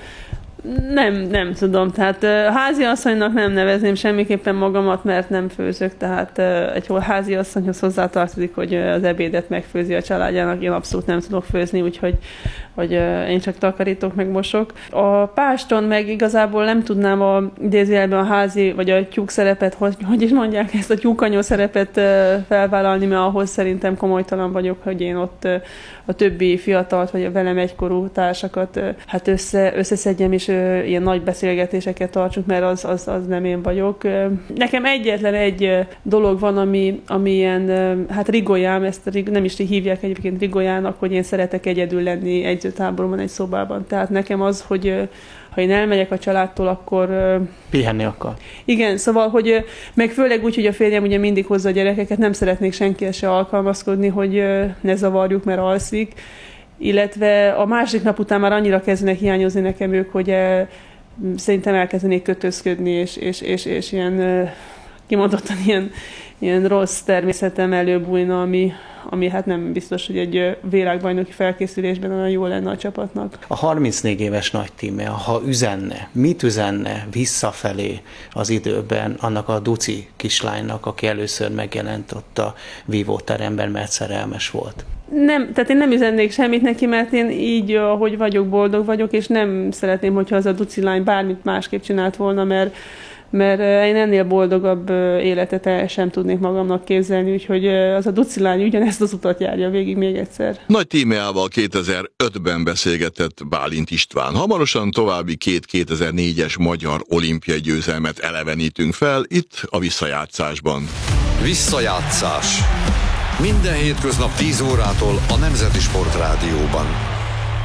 Nem, nem tudom, tehát háziasszonynak nem nevezném semmiképpen magamat, mert nem főzök, tehát egy háziasszonyhoz hozzátartozik, hogy az ebédet megfőzi a családjának, én abszolút nem tudok főzni, úgyhogy hogy én csak takarítok, meg mosok. A Páston meg igazából nem tudnám a idézőjelben a házi, vagy a tyúk szerepet, hogy, hogy is mondják ezt, a tyúkanyó szerepet felvállalni, mert ahhoz szerintem komolytalan vagyok, hogy én ott a többi fiatalt, vagy a velem egykorú társakat hát össze, összeszedjem, és ilyen nagy beszélgetéseket tartsunk, mert az, az, az nem én vagyok. Nekem egyetlen egy dolog van, ami, ami ilyen, hát rigolyám, ezt nem is hívják egyébként rigolyának, hogy én szeretek egyedül lenni egyzőtáborban, egy szobában. Tehát nekem az, hogy ha én elmegyek a családtól, akkor... Pihenni akar. Igen, szóval, hogy meg főleg úgy, hogy a férjem ugye mindig hozza a gyerekeket, nem szeretnék senkihez se alkalmazkodni, hogy ne zavarjuk, mert alszik. Illetve a másik nap után már annyira kezdenek hiányozni nekem ők, hogy szerintem elkezdenék kötözködni, és, és, és, és ilyen kimondottan ilyen, ilyen rossz természetem előbújna, ami, ami hát nem biztos, hogy egy világbajnoki felkészülésben olyan jó lenne a csapatnak. A harmincnégy éves nagy tíme, ha üzenne, mit üzenne visszafelé az időben annak a duci kislánynak, aki először megjelent ott a vívóteremben, mert szerelmes volt? Nem, tehát én nem üzennék semmit neki, mert én így, ahogy vagyok, boldog vagyok, és nem szeretném, hogyha az a duci lány bármit másképp csinált volna, mert mert én ennél boldogabb életet sem tudnék magamnak képzelni, úgyhogy az a duci lány ugyanezt az utat járja végig még egyszer. Nagy tímeával kétezer-ötben beszélgetett Bálint István. Hamarosan további két kétezer-négyes magyar olimpiai győzelmet elevenítünk fel itt a visszajátszásban. Visszajátszás. Minden hétköznap tíz órától a Nemzeti Sport Rádióban.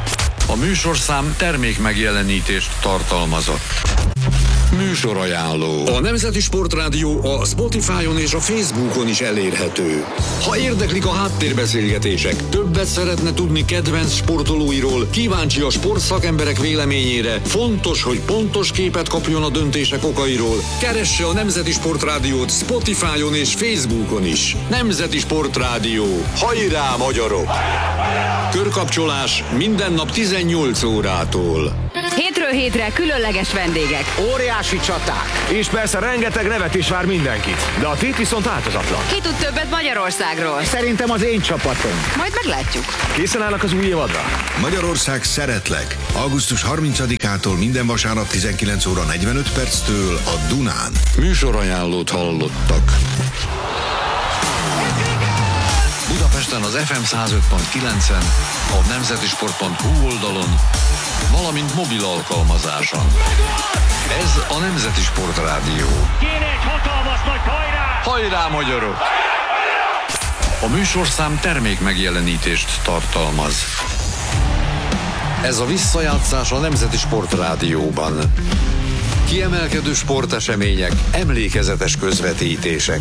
A műsorszám termék megjelenítést tartalmazott. Műsorajánló. A Nemzeti Sportrádió a Spotify-on és a Facebookon is elérhető. Ha érdeklik a háttérbeszélgetések, többet szeretne tudni kedvenc sportolóiról, kíváncsi a sportszakemberek véleményére, fontos, hogy pontos képet kapjon a döntések okairól, keresse a Nemzeti Sportrádiót Spotify-on és Facebookon is. Nemzeti Sportrádió. Hajrá, magyarok! Körkapcsolás minden nap tizennyolc órától. Hétről hétre különleges vendégek. Óriási csaták. És persze rengeteg nevetés vár mindenkit. De a tét viszont változatlan. Ki tud többet Magyarországról? Szerintem az én csapatom. Majd meglátjuk. Készen állnak az új évadra? Magyarország szeretlek. augusztus harmincadikától minden vasárnap tizenkilenc óra negyvenöt perctől a Dunán. Műsorajánlót hallottak. Budapesten az ef em száz öt pont kilencen, a nemzetisport pont hu oldalon, valamint mobil alkalmazáson. Ez a Nemzeti Sportrádió. Kéne egy hatalmas nagy hajrá! Hajrá, magyarok! A műsorszám termék megjelenítést tartalmaz. Ez a visszajátszás a Nemzeti Sportrádióban. Kiemelkedő sportesemények, emlékezetes közvetítések.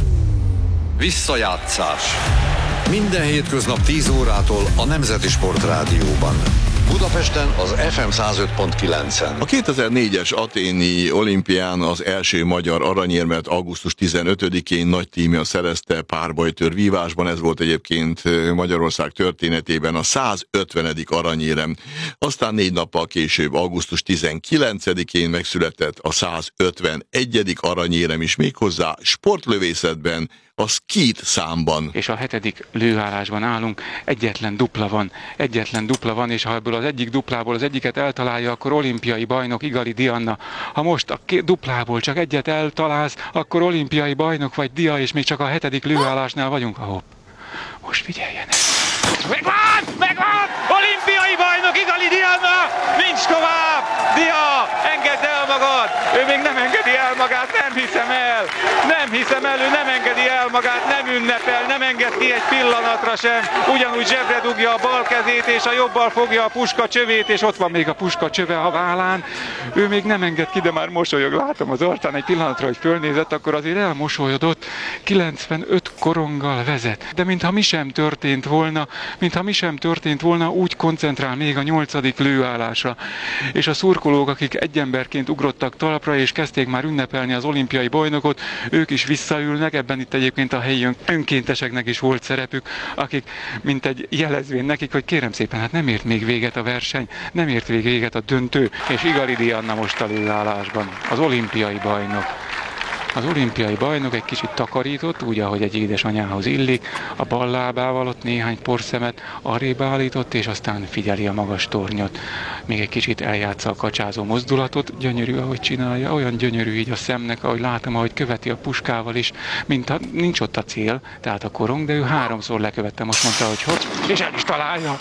Visszajátszás. Minden hétköznap tíz órától a Nemzeti Sportrádióban. Budapesten az ef em száz öt pont kilencen. A kétezer-négyes aténi olimpián az első magyar aranyérmet augusztus tizenötödikén nagy tímja szerezte párbajtőr vívásban. Ez volt egyébként Magyarország történetében a százötvenedik aranyérem. Aztán négy nappal később, augusztus tizenkilencedikén megszületett a százötvenegyedik aranyérem is, méghozzá sportlövészetben, a skeet számban. És a hetedik lőállásban állunk, egyetlen dupla van, egyetlen dupla van, és ha ebből az egyik duplából az egyiket eltalálja, akkor olimpiai bajnok Igali Diana. Ha most a két duplából csak egyet eltalálsz, akkor olimpiai bajnok vagy Dia, és még csak a hetedik lőállásnál vagyunk. Hopp, most figyeljenek. Megvan! Megvan! Olimpiai bajnok Igali Diana! Nincs tovább! Dia, engedd el magad! Ő még nem engedi el magát, nem hiszem el! Nem hiszem el, ő nem engedi el magát, nem ünnepel, nem enged ki egy pillanatra sem. Ugyanúgy zsebre dugja a bal kezét, és a jobbal fogja a puska csövét, és ott van még a puska csöve a vállán. Ő még nem enged ki, de már mosolyog. Látom az arcán egy pillanatra, hogy fölnézett, akkor azért elmosolyodott. kilencvenöt koronggal vezet. De mintha mi sem történt volna, mintha mi sem történt volna, úgy koncentrál még a nyolcadik lőállásra. És a szurkolók, akik egy emberként ugrottak talpra, és kezdték már ünnepelni az olimpiai bajnokot, ők is visszaülnek, ebben itt egyébként a helyi önkénteseknek is volt szerepük, akik mint egy jelezvén nekik, hogy kérem szépen, hát nem ért még véget a verseny, nem ért még véget a döntő, és Igali Diana most a lőállásban, az olimpiai bajnok. Az olimpiai bajnok egy kicsit takarított, úgy, ahogy egy édesanyához illik, a bal lábával ott néhány porszemet arrébb állított, és aztán figyeli a magas tornyot. Még egy kicsit eljátsza a kacsázó mozdulatot, gyönyörű, ahogy csinálja, olyan gyönyörű így a szemnek, ahogy látom, ahogy követi a puskával is, mint ha nincs ott a cél, tehát a korong, de ő háromszor lekövette, most mondta, hogy hopp, és el is találja.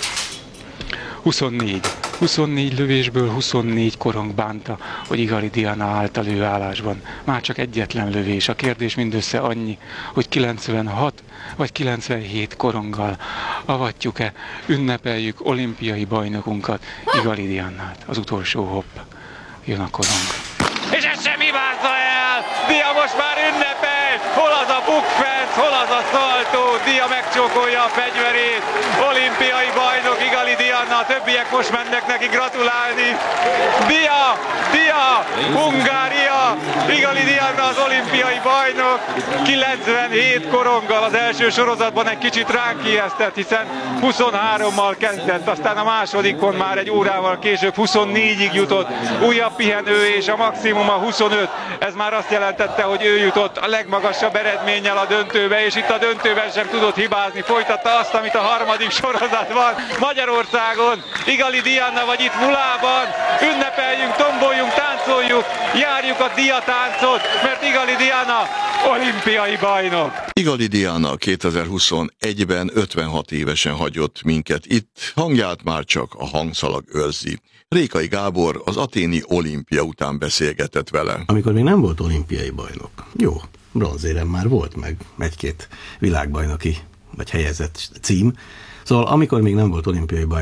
huszonnégy. huszonnégy lövésből huszonnégy korong bánta, hogy Igali Diana állt a lőállásban. Már csak egyetlen lövés. A kérdés mindössze annyi, hogy kilencvenhat vagy kilencvenhét koronggal avatjuk-e, ünnepeljük olimpiai bajnokunkat, Igali Dianát. Az utolsó hopp. Jön a korong. És ez sem hibázza el! Dia most már ünnepel! Hol az a bukfenc, hol az a szaltó? Dia megcsókolja a fegyverét. Olimpiai bajnok Igali Diana, a többiek most mennek neki gratulálni. Dia, Dia, Hungária, Igali Diana az olimpiai bajnok. kilencvenhét koronggal az első sorozatban egy kicsit ránk ijesztett, hiszen huszonhárommal kezdett, aztán a másodikon már egy órával később huszonnégyig jutott. Újabb pihenő és a maximum a huszonöt. Ez már azt jelentette, hogy ő jutott a legmagasabb eredménnyel a döntőbe, és itt a döntőben sem tudott hibázni. Folytatta azt, amit a harmadik sorozatban Magyarországon, Igali Diana, vagy itt Mulában. Ünnepeljünk, tomboljunk, táncoljuk, járjuk a Dia táncot, mert Igali Diana olimpiai bajnok. Igali Diana kétezer-huszonegyben ötvenhat évesen hagyott minket itt, hangját már csak a hangszalag őrzi. Rékai Gábor az aténi olimpia után beszélgetett vele. Amikor még nem volt olimpiai bajnok, jó, bronzérem már volt, meg egy-két világbajnoki vagy helyezett cím. Szóval amikor még nem volt olimpiai bajnok,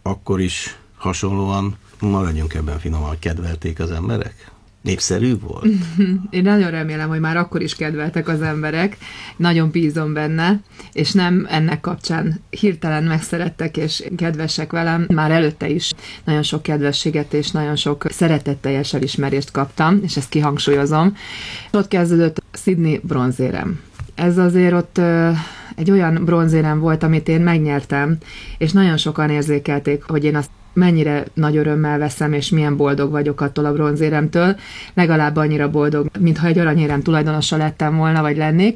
akkor is hasonlóan, maradjunk ebben finoman, hogy kedvelték az emberek? Népszerű volt? Én nagyon remélem, hogy már akkor is kedveltek az emberek, nagyon bízom benne, és nem ennek kapcsán hirtelen megszerettek és kedvesek velem, már előtte is nagyon sok kedvességet és nagyon sok szeretetteljes elismerést kaptam, és ezt kihangsúlyozom. Ott kezdődött Sydney bronzérem. Ez azért ott egy olyan bronzérem volt, amit én megnyertem, és nagyon sokan érzékelték, hogy én azt mennyire nagy örömmel veszem, és milyen boldog vagyok attól a bronzéremtől, legalább annyira boldog, mintha egy aranyérem tulajdonosa lettem volna, vagy lennék,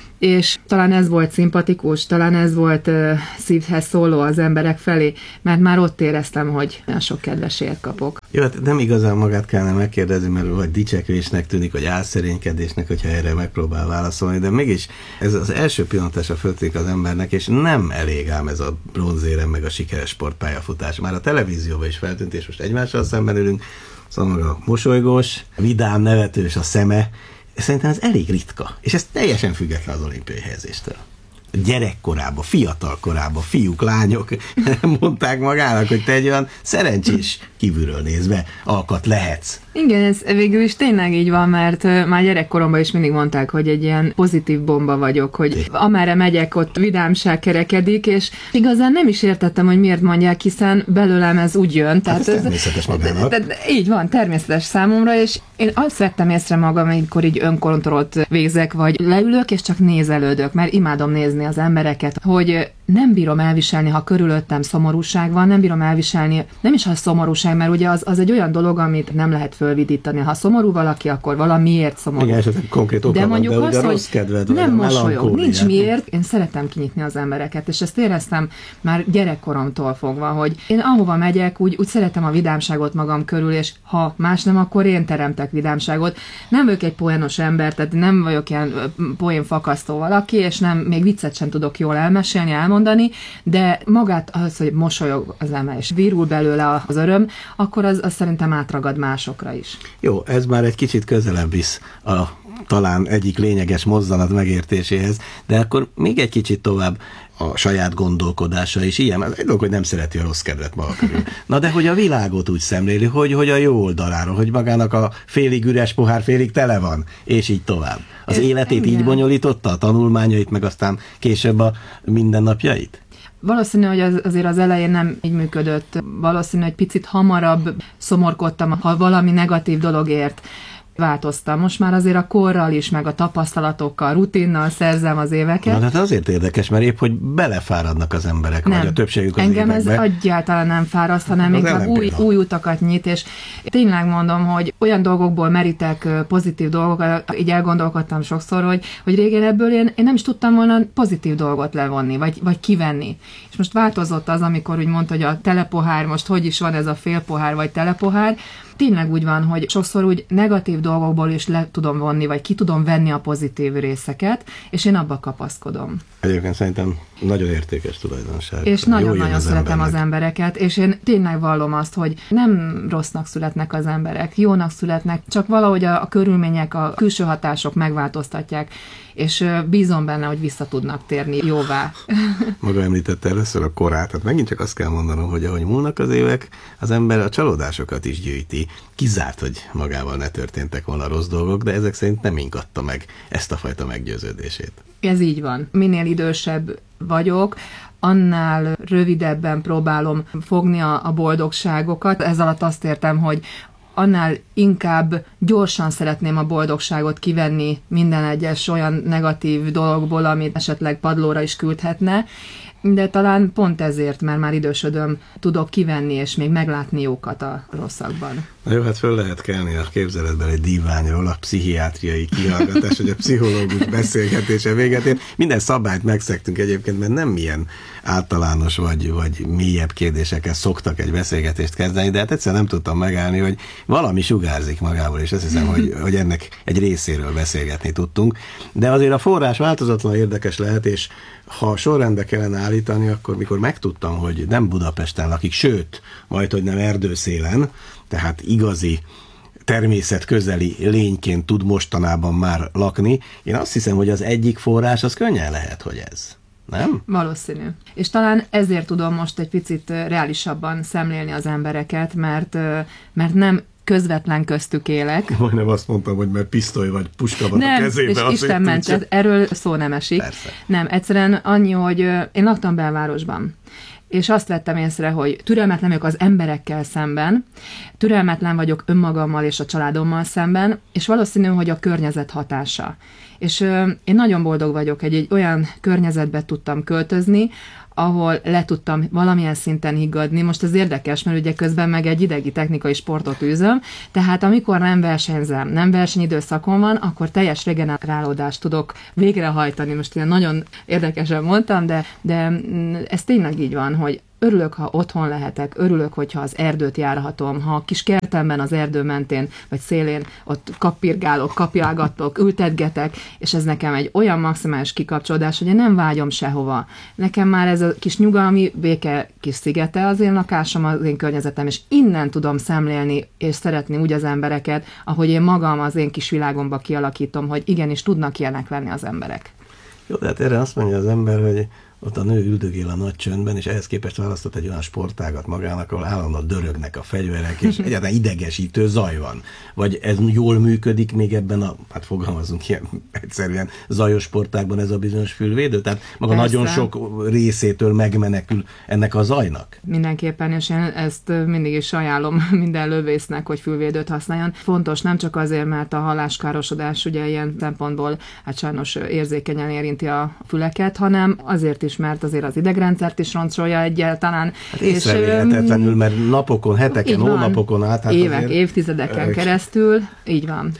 és talán ez volt szimpatikus, talán ez volt uh, szívhez szóló az emberek felé, mert már ott éreztem, hogy nagyon sok kedvesért kapok. Jó, hát nem igazán magát kellene megkérdezni, mert vagy dicsekvésnek tűnik, vagy álszerénykedésnek, hogyha erre megpróbál válaszolni, de mégis ez az első pillanatásra föltűnik az embernek, és nem elég ám ez a bronzérem, meg a sikeres sportpályafutás. Már a televízióban is feltűnt, és most egymással szemben ülünk, szóval mosolygós, vidám, nevetős a szeme. Szerintem ez elég ritka, és ez teljesen független az olimpiai helyezéstől. Gyerekkorában, fiatal korában, fiúk, lányok mondták magának, hogy te egy olyan szerencsés, kívülről nézve alkat lehetsz. Igen, ez végül is tényleg így van, mert már gyerekkoromban is mindig mondták, hogy egy ilyen pozitív bomba vagyok, hogy amerre megyek, ott vidámság kerekedik, és igazán nem is értettem, hogy miért mondják, hiszen belőlem ez úgy jön. Tehát hát ez természetes magának. De, de, így van, természetes számomra, és én azt vettem észre magam, amikor így önkontrollt végzek, vagy leülök, és csak nézelődök, mert imádom nézni az embereket, hogy nem bírom elviselni, ha körülöttem szomorúság van, nem bírom elviselni, nem is ha szomorúság, mert ugye az, az egy olyan dolog, amit nem lehet fölvidítani. Ha szomorú valaki, akkor valamiért szomorú. Igen, esetleg konkrét oka de van, mondjuk de az, ugye hogy rossz kedved, nem mosolyog, nincs miért. Én szeretem kinyitni az embereket, és ezt éreztem már gyerekkoromtól fogva, hogy én ahova megyek, úgy, úgy szeretem a vidámságot magam körül, és ha más nem, akkor én teremtek vidámságot. Nem vagyok egy poénos ember, tehát nem vagyok ilyen poénfakasztó valaki, és nem, még viccet sem tudok jól elmesélni, elmondani, de magát az, hogy mosolyog az ember, és virul belőle az öröm, akkor az, az szerintem átragad másokra is. Jó, ez már egy kicsit közelebb visz a talán egyik lényeges mozzanat megértéséhez, de akkor még egy kicsit tovább a saját gondolkodása is ilyen. Egy dolog, hogy nem szereti a rossz kedvet maga körül. Na de hogy a világot úgy szemléli, hogy, hogy a jó oldaláról, hogy magának a félig üres pohár félig tele van, és így tovább. Az Ez életét igen. így bonyolította, a tanulmányait, meg aztán később a mindennapjait? Valószínű, hogy az, azért az elején nem így működött. Valószínű, hogy picit hamarabb szomorkodtam, ha valami negatív dologért változtam. Most már azért a korral is, meg a tapasztalatokkal, rutinnal szerzem az éveket. Na, hát azért érdekes, mert épp, hogy belefáradnak az emberek, nem. vagy a többségük az Engem évekbe. ez egyáltalán nem fáraszt, hanem inkább új, új utakat nyit, és tényleg mondom, hogy olyan dolgokból merítek pozitív dolgokat, így elgondolkodtam sokszor, hogy, hogy régen ebből én, én nem is tudtam volna pozitív dolgot levonni, vagy, vagy kivenni. És most változott az, amikor úgy mondta, hogy a telepohár, most hogy is van ez a félpohár, vagy telepohár, tényleg úgy van, hogy sokszor úgy negatív dolgokból is le tudom vonni, vagy ki tudom venni a pozitív részeket, és én abba kapaszkodom. Egyébként szerintem nagyon értékes tulajdonság. És nagyon-nagyon az szeretem embernek. Az embereket, és én tényleg vallom azt, hogy nem rossznak születnek az emberek, jónak születnek, csak valahogy a, a körülmények, a külső hatások megváltoztatják, és bízom benne, hogy vissza tudnak térni jóvá. Maga említette először a korát, tehát megint csak azt kell mondanom, hogy ahogy múlnak az évek, az ember a csalódásokat is gyűjti. Kizárt, hogy magával ne történtek volna rossz dolgok, de ezek szerint nem ingatta meg ezt a fajta meggyőződését. Ez így van. Minél idősebb vagyok, annál rövidebben próbálom fogni a, a boldogságokat. Ez alatt azt értem, hogy annál inkább gyorsan szeretném a boldogságot kivenni minden egyes olyan negatív dologból, amit esetleg padlóra is küldhetne, de talán pont ezért, mert már idősödöm, tudok kivenni és még meglátni jókat a rosszakban. Na jó, hát föl lehet kelni a képzeletben egy díványról a pszichiátriai kihallgatás, hogy a pszichológus beszélgetése véget ér. Minden szabályt megszektünk egyébként, mert nem milyen általános vagy, vagy mélyebb kérdésekkel szoktak egy beszélgetést kezdeni, de hát egyszer nem tudtam megállni, hogy valami sugárzik magából, és azt hiszem, hogy, hogy ennek egy részéről beszélgetni tudtunk. De azért a forrás változatlan érdekes lehet, és ha sorrendbe kellene állítani, akkor mikor megtudtam, hogy nem Budapesten lakik, sőt, majd, hogy nem erdőszélen, tehát igazi természetközeli lényként tud mostanában már lakni, én azt hiszem, hogy az egyik forrás az könnyen lehet, hogy ez. Nem? Valószínű. És talán ezért tudom most egy picit reálisabban szemlélni az embereket, mert, mert nem közvetlen köztük élek. Majdnem azt mondtam, hogy mert pisztoly vagy puska van nem, a kezében. Nem, és Isten mentse, erről szó nem esik. Persze. Nem, egyszerűen annyi, hogy én laktam belvárosban. És azt vettem észre, hogy türelmetlen vagyok az emberekkel szemben, türelmetlen vagyok önmagammal és a családommal szemben, és valószínű, hogy a környezet hatása. És ö, én nagyon boldog vagyok, hogy egy olyan környezetbe tudtam költözni, ahol le tudtam valamilyen szinten higgadni. Most ez érdekes, mert ugye közben meg egy idegi technikai sportot űzöm, tehát amikor nem versenyzem, nem versenyidőszakon van, akkor teljes regenerálódást tudok végrehajtani. Most ilyen nagyon érdekesen mondtam, de, de ez tényleg így van, hogy örülök, ha otthon lehetek, örülök, hogyha az erdőt járhatom, ha a kis kertemben az erdő mentén, vagy szélén ott kapirgálok, kapjálgatok, ültetgetek, és ez nekem egy olyan maximális kikapcsolódás, hogy én nem vágyom sehova. Nekem már ez a kis nyugalmi béke kis szigete az én lakásom, az én környezetem, és innen tudom szemlélni és szeretni úgy az embereket, ahogy én magam az én kis világomba kialakítom, hogy igenis tudnak ilyenek lenni az emberek. Jó, de hát erre azt mondja az ember, hogy ott a nő üldögél a nagy csöndben, és ehhez képest választott egy olyan sportágat magának, ahol állandóan dörögnek a fegyverek, és egyáltalán idegesítő zaj van. Vagy ez jól működik még ebben a, hát fogalmazunk ilyen egyszerűen, zajos sportágban ez a bizonyos fülvédő? Tehát maga Persze. nagyon sok részétől megmenekül ennek a zajnak? Mindenképpen, és én ezt mindig is ajánlom minden lövésznek, hogy fülvédőt használjon. Fontos nem csak azért, mert a halláskárosodás ugye ilyen szempontból hát sajnos érzékenyen érinti a füleket, hanem azért is, mert azért az idegrendszert is roncsolja egyáltalán. Hát észrevéhetetlenül, mert napokon, heteken, hónapokon át. Hát évek, azért, évtizedeken keresztül, így van.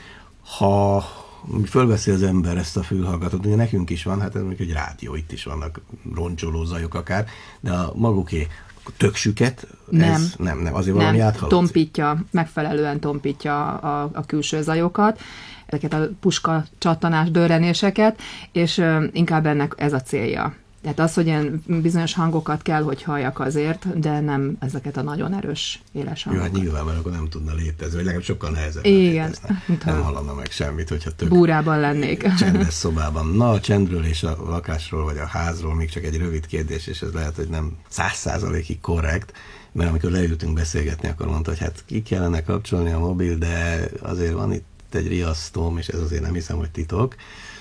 Ha fölveszi az ember ezt a fülhallgatót, ugye nekünk is van, hát ez mondjuk egy rádió, itt is vannak roncsoló zajok akár, de a maguké töksüket, nem, ez nem, nem, azért valami nem, áthallatszik. tompítja, megfelelően tompítja a, a külső zajokat, ezeket a puska csattanás, dörrenéseket, és inkább ennek ez a célja. Tehát az, hogy ilyen bizonyos hangokat kell, hogy halljak azért, de nem ezeket a nagyon erős, éles hangokat. Jó, hát nyilván, akkor nem tudna létezni, vagy legalább sokkal nehezebb. Igen. Nem hallana meg semmit, hogyha tök búrában lennék. Csendes szobában. Na, a csendről és a lakásról, vagy a házról még csak egy rövid kérdés, és ez lehet, hogy nem száz százalékig korrekt, mert amikor leültünk beszélgetni, akkor mondta, hogy hát ki kellene kapcsolni a mobil, de azért van itt egy riasztóm, és ez azért nem hiszem, hogy titok.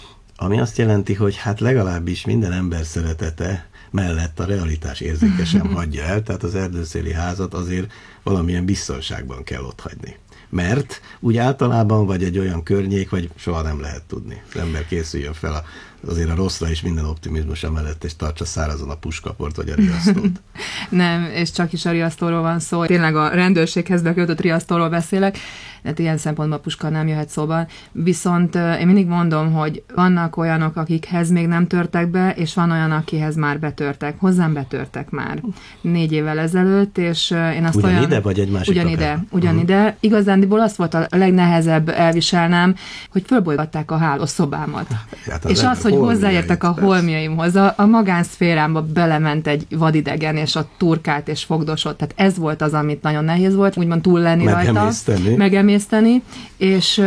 Ami azt jelenti, hogy hát legalábbis minden ember szeretete mellett a realitás érzékesen hagyja el, tehát az erdőszéli házat azért valamilyen biztonságban kell otthagyni. Mert úgy általában vagy egy olyan környék, vagy soha nem lehet tudni. Az ember készüljön fel a, azért a rosszra is minden optimizmusa mellett, és tartsa szárazon a puskaport, vagy a riasztót. Nem, és csak is a riasztóról van szó. Tényleg a rendőrséghez bekötött riasztóról beszélek, tehát ilyen szempontból a puska nem jöhet szóban. Viszont én mindig mondom, hogy vannak olyanok, akikhez még nem törtek be, és van olyan, akihez már betörtek. Hozzám betörtek már négy évvel ezelőtt, és én azt ugyanide, olyan... vagy egy másik Ugyanide, akár? ugyanide. Uh-huh. Igazándiból az volt a legnehezebb elviselnem, hogy fölbolygatták a hálószobámat. Hát és az, hogy hozzáértek a holmjaimhoz, a, a magánszférámba belement egy vadidegen, és a turkált és fogdosott. Tehát ez volt az, amit nagyon nehéz volt, úgymond túl lenni rajta. Megemészteni. És,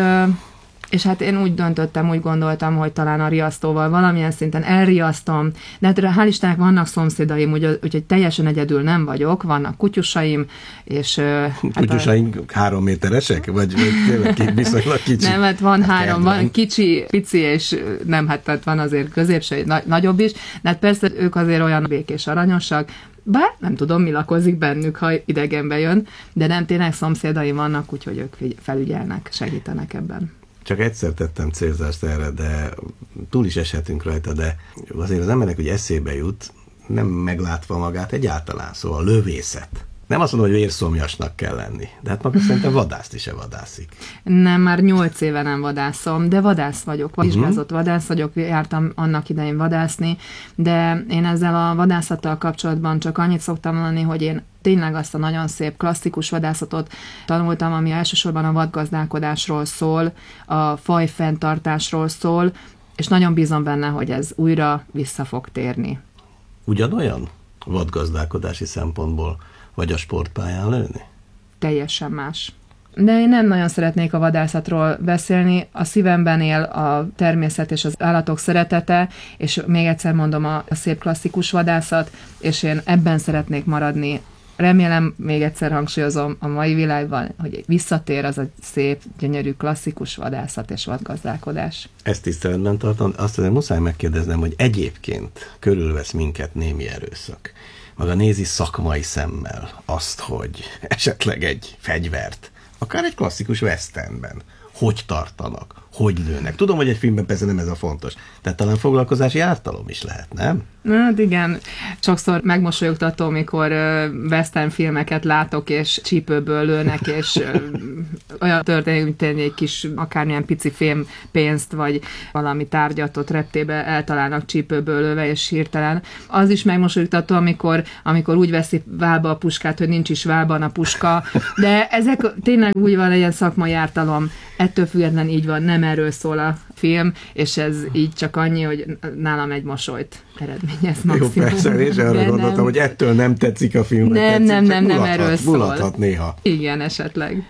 és hát én úgy döntöttem, úgy gondoltam, hogy talán a riasztóval valamilyen szinten elriasztom. De hát hál' Istennek vannak szomszédaim, úgyhogy, úgyhogy teljesen egyedül nem vagyok, vannak kutyusaim, és... Kutyusaim hát a... három méteresek? Vagy tényleg viszonylag kicsi? Nem, hát van hát három, van kicsi, pici, és nem, hát tehát van azért középső, nagy, nagyobb is, de hát persze ők azért olyan békés, aranyosak, bár nem tudom, mi lakozik bennük, ha idegenbe jön, de nem, tényleg szomszédaim vannak, úgyhogy ők felügyelnek, segítenek ebben. Csak egyszer tettem célzást erre, de túl is eshetünk rajta, de azért az embernek úgy eszébe jut, nem meglátva magát egyáltalán, szóval lövészet. Nem azt mondom, hogy vérszomjasnak kell lenni, de hát maga szerintem vadászt is-e vadászik. Nem, már nyolc éve nem vadászom, de vadász vagyok, vizsgázott uh-huh. vadász vagyok, jártam annak idején vadászni, de én ezzel a vadászattal kapcsolatban csak annyit szoktam mondani, hogy én tényleg azt a nagyon szép klasszikus vadászatot tanultam, ami elsősorban a vadgazdálkodásról szól, a fajfenntartásról szól, és nagyon bízom benne, hogy ez újra vissza fog térni. Ugyanolyan vadgazdálkodási szempontból vagy a sportpályán lőni? Teljesen más. De én nem nagyon szeretnék a vadászatról beszélni. A szívemben él a természet és az állatok szeretete, és még egyszer mondom, a szép klasszikus vadászat, és én ebben szeretnék maradni. Remélem, még egyszer hangsúlyozom a mai világban, hogy visszatér az a szép, gyönyörű, klasszikus vadászat és vadgazdálkodás. Ezt tiszteletben tartom, azt azért muszáj megkérdeznem, hogy egyébként körülvesz minket némi erőszak. Maga nézi szakmai szemmel azt, hogy esetleg egy fegyvert, akár egy klasszikus westernben, hogy tartanak, hogy lőnek. Tudom, hogy egy filmben persze nem ez a fontos, de talán foglalkozási ártalom is lehet, nem? Hát igen, sokszor megmosolyogtató, mikor western filmeket látok, és csípőből lőnek, és olyan történik, mint egy kis, akármilyen pici fém pénzt, vagy valami tárgyat ott reptébe eltalálnak csípőből lőve, és hirtelen. Az is megmosolyogtató, amikor, amikor úgy veszi válba a puskát, hogy nincs is válban a puska, de ezek tényleg úgy van, legyen szakmai ártalom. Ettől független így van, nem erről szól a film, és ez így csak annyi, hogy nálam egy mosolyt eredményez maximum. Jó, persze, és arra de gondoltam, nem. Hogy ettől nem tetszik a film. Nem, tetszik, nem, nem, nem erről szól. Mulathat néha. Igen, esetleg.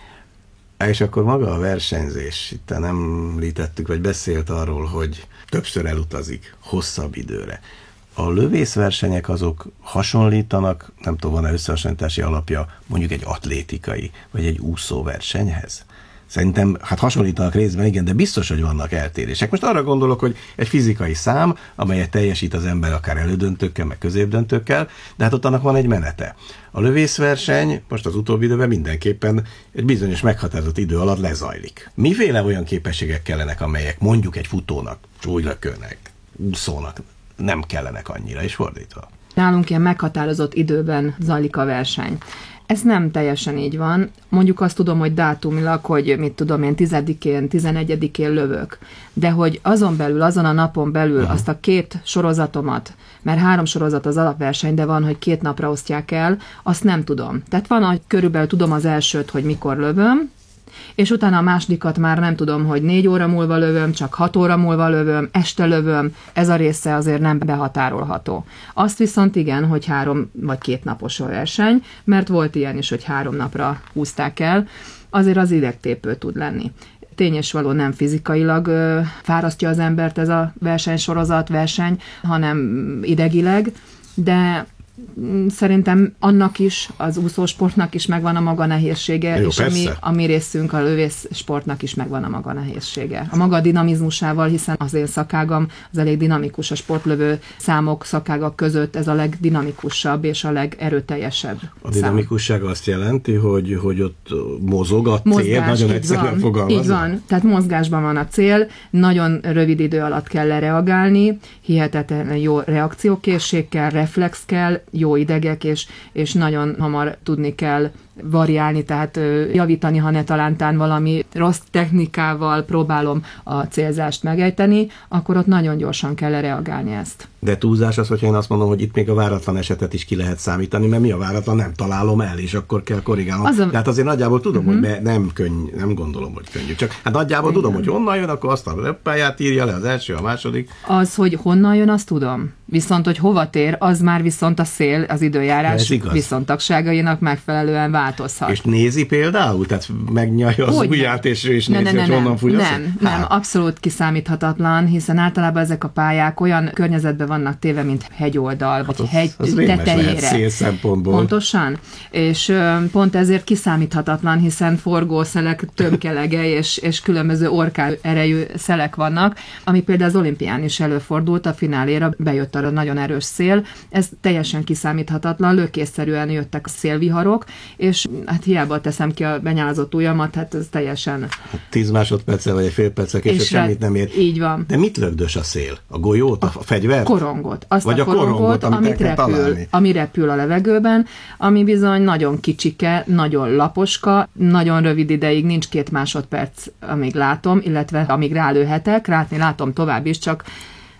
És akkor maga a versenyzés, itt nem említettük, vagy beszélt arról, hogy többször elutazik, hosszabb időre. A lövészversenyek azok hasonlítanak, nem tudom, van-e összehasonlítási alapja, mondjuk egy atlétikai, vagy egy úszóversenyhez? Szerintem, hát hasonlítanak részben, igen, de biztos, hogy vannak eltérések. Most arra gondolok, hogy egy fizikai szám, amelyet teljesít az ember akár elődöntőkkel, meg középdöntőkkel, de hát ott annak van egy menete. A lövészverseny most az utóbbi időben mindenképpen egy bizonyos meghatározott idő alatt lezajlik. Miféle olyan képességek kellenek, amelyek mondjuk egy futónak, súlylökőnek, úszónak nem kellenek annyira, és fordítva? Nálunk ilyen meghatározott időben zajlik a verseny. Ez nem teljesen így van. Mondjuk azt tudom, hogy dátumilag, hogy mit tudom én, tizedikén, tizenegyedikén lövök. De hogy azon belül, azon a napon belül uh-huh. azt a két sorozatomat, mert három sorozat az alapverseny, de van, hogy két napra osztják el, azt nem tudom. Tehát van, hogy körülbelül tudom az elsőt, hogy mikor lövöm, és utána a másodikat már nem tudom, hogy négy óra múlva lövöm, csak hat óra múlva lövöm, este lövöm, ez a része azért nem behatárolható. Azt viszont igen, hogy három vagy két napos a verseny, mert volt ilyen is, hogy három napra húzták el, azért az idegtépő tud lenni. Tény és való, nem fizikailag ö, fárasztja az embert ez a versenysorozat, verseny, hanem idegileg, de szerintem annak is, az úszósportnak is megvan a maga nehézsége, jó, és a mi, a mi részünk, a lövész sportnak is megvan a maga nehézsége. A maga dinamizmusával, hiszen az én szakágam az elég dinamikus, a sportlövő számok, szakágak között ez a legdinamikusabb és a legerőteljesebb. A dinamikusság szám. Azt jelenti, hogy, hogy ott mozog a cél, mozgás, nagyon egyszerűen fogalmazva. Így van, tehát mozgásban van a cél, nagyon rövid idő alatt kell lereagálni, hihetetlen jó reakciókészség kell, reflex kell, jó idegek, és, és nagyon hamar tudni kell variálni, tehát javítani, ha ne talántán valami rossz technikával próbálom a célzást megejteni, akkor ott nagyon gyorsan kell reagálni ezt. De túlzás az, hogyha én azt mondom, hogy itt még a váratlan esetet is ki lehet számítani, mert mi a váratlan, nem találom el, és akkor kell korrigálnom. A... Tehát azért nagyjából tudom, uh-huh. hogy nem, könny, nem gondolom, hogy könnyű. Csak hát nagyjából igen. tudom, hogy honnan jön, akkor azt a löppályát írja le, az első, a második. Az, hogy honnan jön, azt tudom. Viszont, hogy hova tér, az már viszont a szél, az időjárás viszontagságainak megfelelően változhat. És nézi például? Tehát megnyalja az ujját, és, és ne, nézi, ne, hogy ne, honnan fúj? Nem, nem, abszolút kiszámíthatatlan, hiszen általában ezek a pályák olyan környezetben vannak téve, mint hegyoldal, vagy hát az, hegy az tetejére. Szél szempontból. Pontosan. És pont ezért kiszámíthatatlan, hiszen forgószelek, tömkelege és, és különböző orkán erejű szelek vannak, ami például az olimpián is előfordult, a fináléra bejött a nagyon erős szél, ez teljesen kiszámíthatatlan, lökésszerűen jöttek a szélviharok, és hát hiába teszem ki a benyálazott ujjamat, hát ez teljesen... Tíz másodperccel vagy egy fél perccel később semmit nem ér. Így van. De mit lögdös a szél? A golyót, a, a fegyvert? Korongot. Azt vagy a korongot, a korongot amit, amit repül, ami repül a levegőben, ami bizony nagyon kicsike, nagyon laposka, nagyon rövid ideig, nincs két másodperc, amíg látom, illetve amíg rálőhetek, látni látom tovább is, csak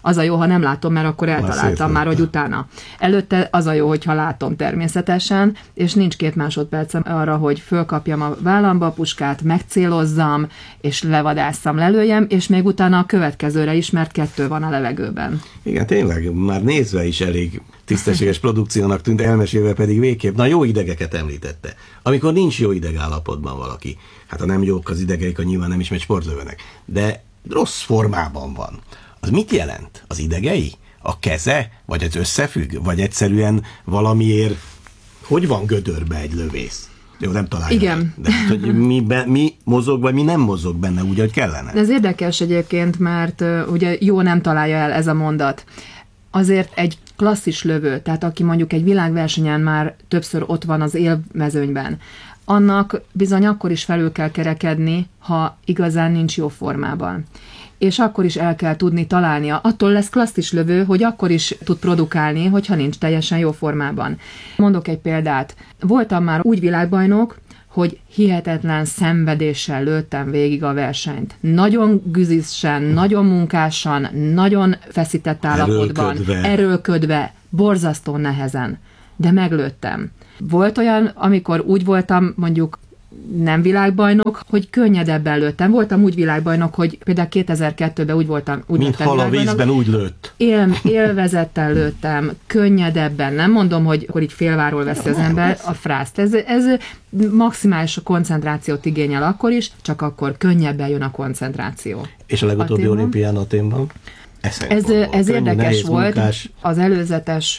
Az a jó, ha nem látom, mert akkor eltaláltam már, hogy utána. Előtte az a jó, hogyha látom természetesen, és nincs két másodpercem arra, hogy fölkapjam a vállamba a puskát, megcélozzam, és levadásszam, lelőjem, és még utána a következőre is, mert kettő van a levegőben. Igen, tényleg, már nézve is elég tisztességes produkciónak tűnt, elmesélve pedig végképp. Na, jó idegeket említette. Amikor nincs jó idegállapotban valaki, hát ha nem jók az idegeik, a nyilván nem is megy sportlövőnek, de rossz formában van. Az mit jelent? Az idegei? A keze? Vagy ez összefügg? Vagy egyszerűen valamiért, hogy van gödörbe egy lövész? Jó, nem találja. Igen. Meg. De hát, hogy mi, be, mi mozog, vagy mi nem mozog benne úgy, hogy kellene? Ez érdekes egyébként, mert uh, ugye jó nem találja el ez a mondat. Azért egy klasszis lövő, tehát aki mondjuk egy világversenyen már többször ott van az élmezőnyben, annak bizony akkor is felül kell kerekedni, ha igazán nincs jó formában. És akkor is el kell tudni találnia. Attól lesz klasszis lövő, hogy akkor is tud produkálni, hogyha nincs teljesen jó formában. Mondok egy példát. Voltam már úgy világbajnok, hogy hihetetlen szenvedéssel lőttem végig a versenyt. Nagyon güzisen, nagyon munkásan, nagyon feszített állapotban, erőlködve, erőlködve borzasztó nehezen, de meglőttem. Volt olyan, amikor úgy voltam, mondjuk nem világbajnok, hogy könnyedebben lőttem. Voltam úgy világbajnok, hogy például kétezer-kettőben úgy voltam, úgy mint hal a vízben úgy lőtt. Él, élvezettel lőttem, könnyedebben. Nem mondom, hogy akkor így félváról veszi az ember a frászt. Ez, ez maximális koncentrációt igényel akkor is, csak akkor könnyebben jön a koncentráció. És a legutóbbi Aténban? Olimpián Aténban? Ez, ez érdekes volt. Munkás. Az előzetes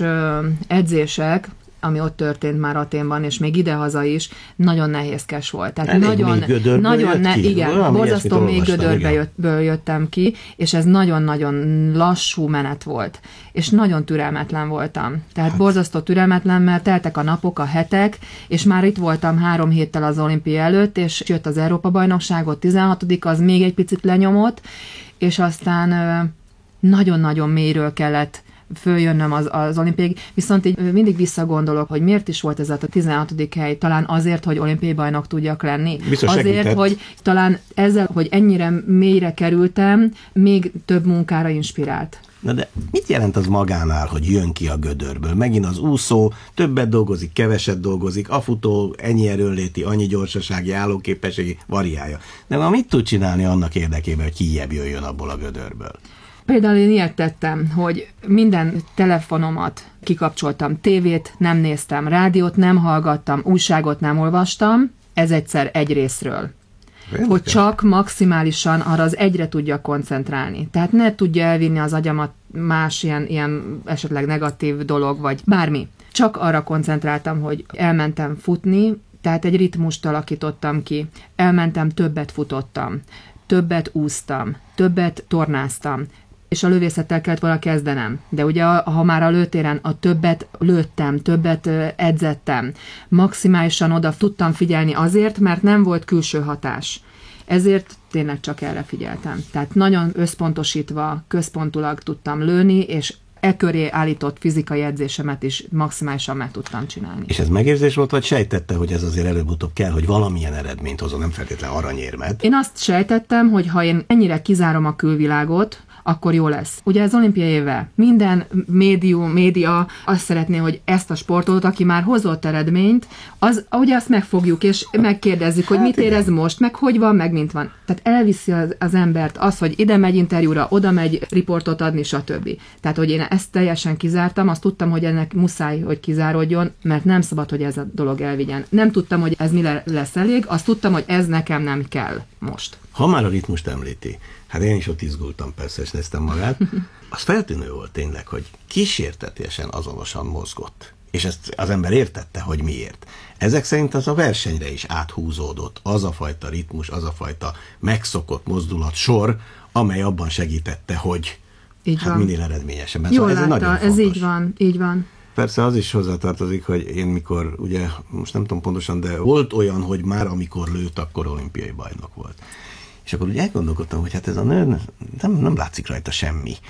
edzések, ami ott történt már Aténban, és még idehaza is, nagyon nehézkes volt. Tehát elég nagyon, nagyon ne, ki. Igen, borzasztó mély gödörből jöttem ki, és ez nagyon-nagyon lassú menet volt. És nagyon türelmetlen voltam. Tehát hát. borzasztó türelmetlen, mert teltek a napok, a hetek, és már itt voltam három héttel az olimpia előtt, és jött az Európa-bajnokságot, tizenhatodik az még egy picit lenyomott, és aztán nagyon-nagyon mélyről kellett följönnöm az, az olimpiáig, viszont így mindig visszagondolok, hogy miért is volt ez a tizenhatodik hely, talán azért, hogy olimpiai bajnok tudjak lenni. Biztos azért, segített. Hogy talán ezzel, hogy ennyire mélyre kerültem, még több munkára inspirált. Na de mit jelent az magánál, hogy jön ki a gödörből? Megint az úszó többet dolgozik, keveset dolgozik, a futó ennyi erőnléti, annyi gyorsasági, állóképességi variálja. De ma mit tud csinálni annak érdekében, hogy kijebb jöjjön abból a gödörből? Például én ilyet tettem, hogy minden telefonomat kikapcsoltam, tévét nem néztem, rádiót nem hallgattam, újságot nem olvastam, ez egyszer egy részről. Érdekes. Hogy csak maximálisan arra az egyre tudja koncentrálni. Tehát ne tudja elvinni az agyamat más ilyen, ilyen esetleg negatív dolog, vagy bármi. Csak arra koncentráltam, hogy elmentem futni, tehát egy ritmust alakítottam ki, elmentem, többet futottam, többet úsztam, többet tornáztam, és a lövészettel kellett volna kezdenem. De ugye, ha már a lőtéren a többet lőttem, többet edzettem, maximálisan oda tudtam figyelni azért, mert nem volt külső hatás. Ezért tényleg csak erre figyeltem. Tehát nagyon összpontosítva, központulag tudtam lőni, és e köré állított fizikai edzésemet is maximálisan meg tudtam csinálni. És ez megérzés volt, vagy sejtette, hogy ez azért előbb-utóbb kell, hogy valamilyen eredményt hozom, nem feltétlenül aranyérmet? Én azt sejtettem, hogy ha én ennyire kizárom a külvilágot, akkor jó lesz. Ugye az olimpia éve minden médium, média azt szeretné, hogy ezt a sportot, aki már hozott eredményt, az, ugye azt megfogjuk, és megkérdezzük, hogy hát mit érez most, meg hogy van, meg mint van. Tehát elviszi az, az embert az, hogy ide megy interjúra, oda megy riportot adni, stb. Tehát, hogy én ezt teljesen kizártam, azt tudtam, hogy ennek muszáj, hogy kizáródjon, mert nem szabad, hogy ez a dolog elvigyen. Nem tudtam, hogy ez mi lesz elég, azt tudtam, hogy ez nekem nem kell most. Ha már a ritmust említi, hát én is ott izgultam persze, és néztem magát, az feltűnő volt tényleg, hogy kísértetiesen azonosan mozgott. És ezt az ember értette, hogy miért. Ezek szerint az a versenyre is áthúzódott, az a fajta ritmus, az a fajta megszokott mozdulat sor, amely abban segítette, hogy így hát minél eredményesebb. Jól ez látta, ez így van, így van. Persze az is hozzátartozik, hogy én mikor, ugye most nem tudom pontosan, de volt olyan, hogy már amikor lőtt, akkor olimpiai bajnok volt. És akkor ugye elgondolkodtam, hogy hát ez a nő nem, nem látszik rajta semmi.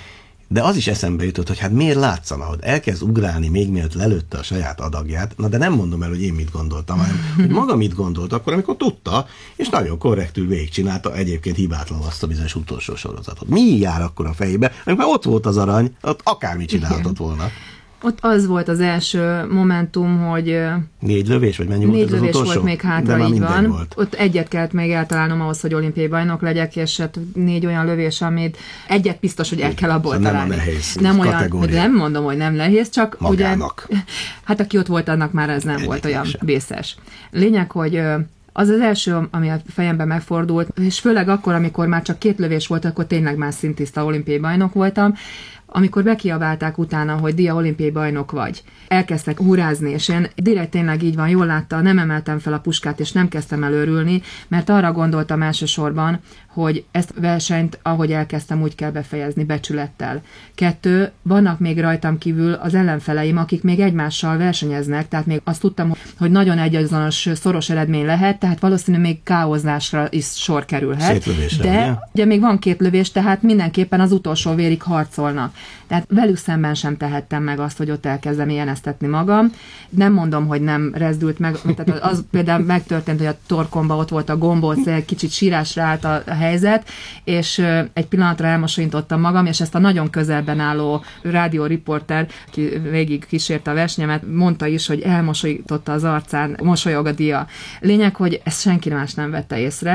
De az is eszembe jutott, hogy hát miért látszana, hogy elkezd ugrálni még mielőtt lelőtte a saját adagját. Na de nem mondom el, hogy én mit gondoltam, hanem hogy maga mit gondolt akkor, amikor tudta, és nagyon korrektül végigcsinálta, egyébként hibátlan azt a bizonyos utolsó sorozatot. Mi jár akkor a fejébe, amikor ott volt az arany, ott akármit csinálhatott volna. Ott az volt az első momentum, hogy... Négy lövés, vagy mennyi négy volt az lövés utolsó? volt még hátra, így van. Volt. Ott egyet kellett még eltalálnom ahhoz, hogy olimpiai bajnok legyek, és hát négy olyan lövés, amit egyet biztos, hogy el kell abból szóval találni. Nem a nehéz nem olyan, kategória. nem mondom, hogy nem nehéz, csak magának. Ugye, hát aki ott volt, annak már ez nem Egyik volt olyan sem. vészes. Lényeg, hogy az az első, ami a fejemben megfordult, és főleg akkor, amikor már csak két lövés volt, akkor tényleg már szintiszta olimpiai bajnok voltam, amikor bekiabálták utána, hogy Dia, olimpiai bajnok vagy. Elkezdtek hurrázni, és én direkt tényleg így van, jól látta, nem emeltem fel a puskát, és nem kezdtem el örülni, mert arra gondoltam elsősorban, hogy ezt a versenyt, ahogy elkezdtem, úgy kell befejezni, becsülettel. Kettő, vannak még rajtam kívül az ellenfeleim, akik még egymással versenyeznek, tehát még azt tudtam, hogy nagyon egyazonos, szoros eredmény lehet, tehát valószínű még káoszásra is sor kerülhet. De ugye? ugye még van két lövés, tehát mindenképpen az utolsó vérig harcolnak. Tehát velük szemben sem tehettem meg azt, hogy ott elkezdem ilyeneztetni magam. Nem mondom, hogy nem rezdült meg, tehát az például megtörtént, hogy a torkomba ott volt a gombóc, egy kicsit sírásra állt a helyzet, és egy pillanatra elmosolyintottam magam, és ezt a nagyon közelben álló rádióriporter, aki végig kísérte a versenyemet, mondta is, hogy elmosolyította az arcán, mosolyog a Dia. Lényeg, hogy ezt senki más nem vette észre,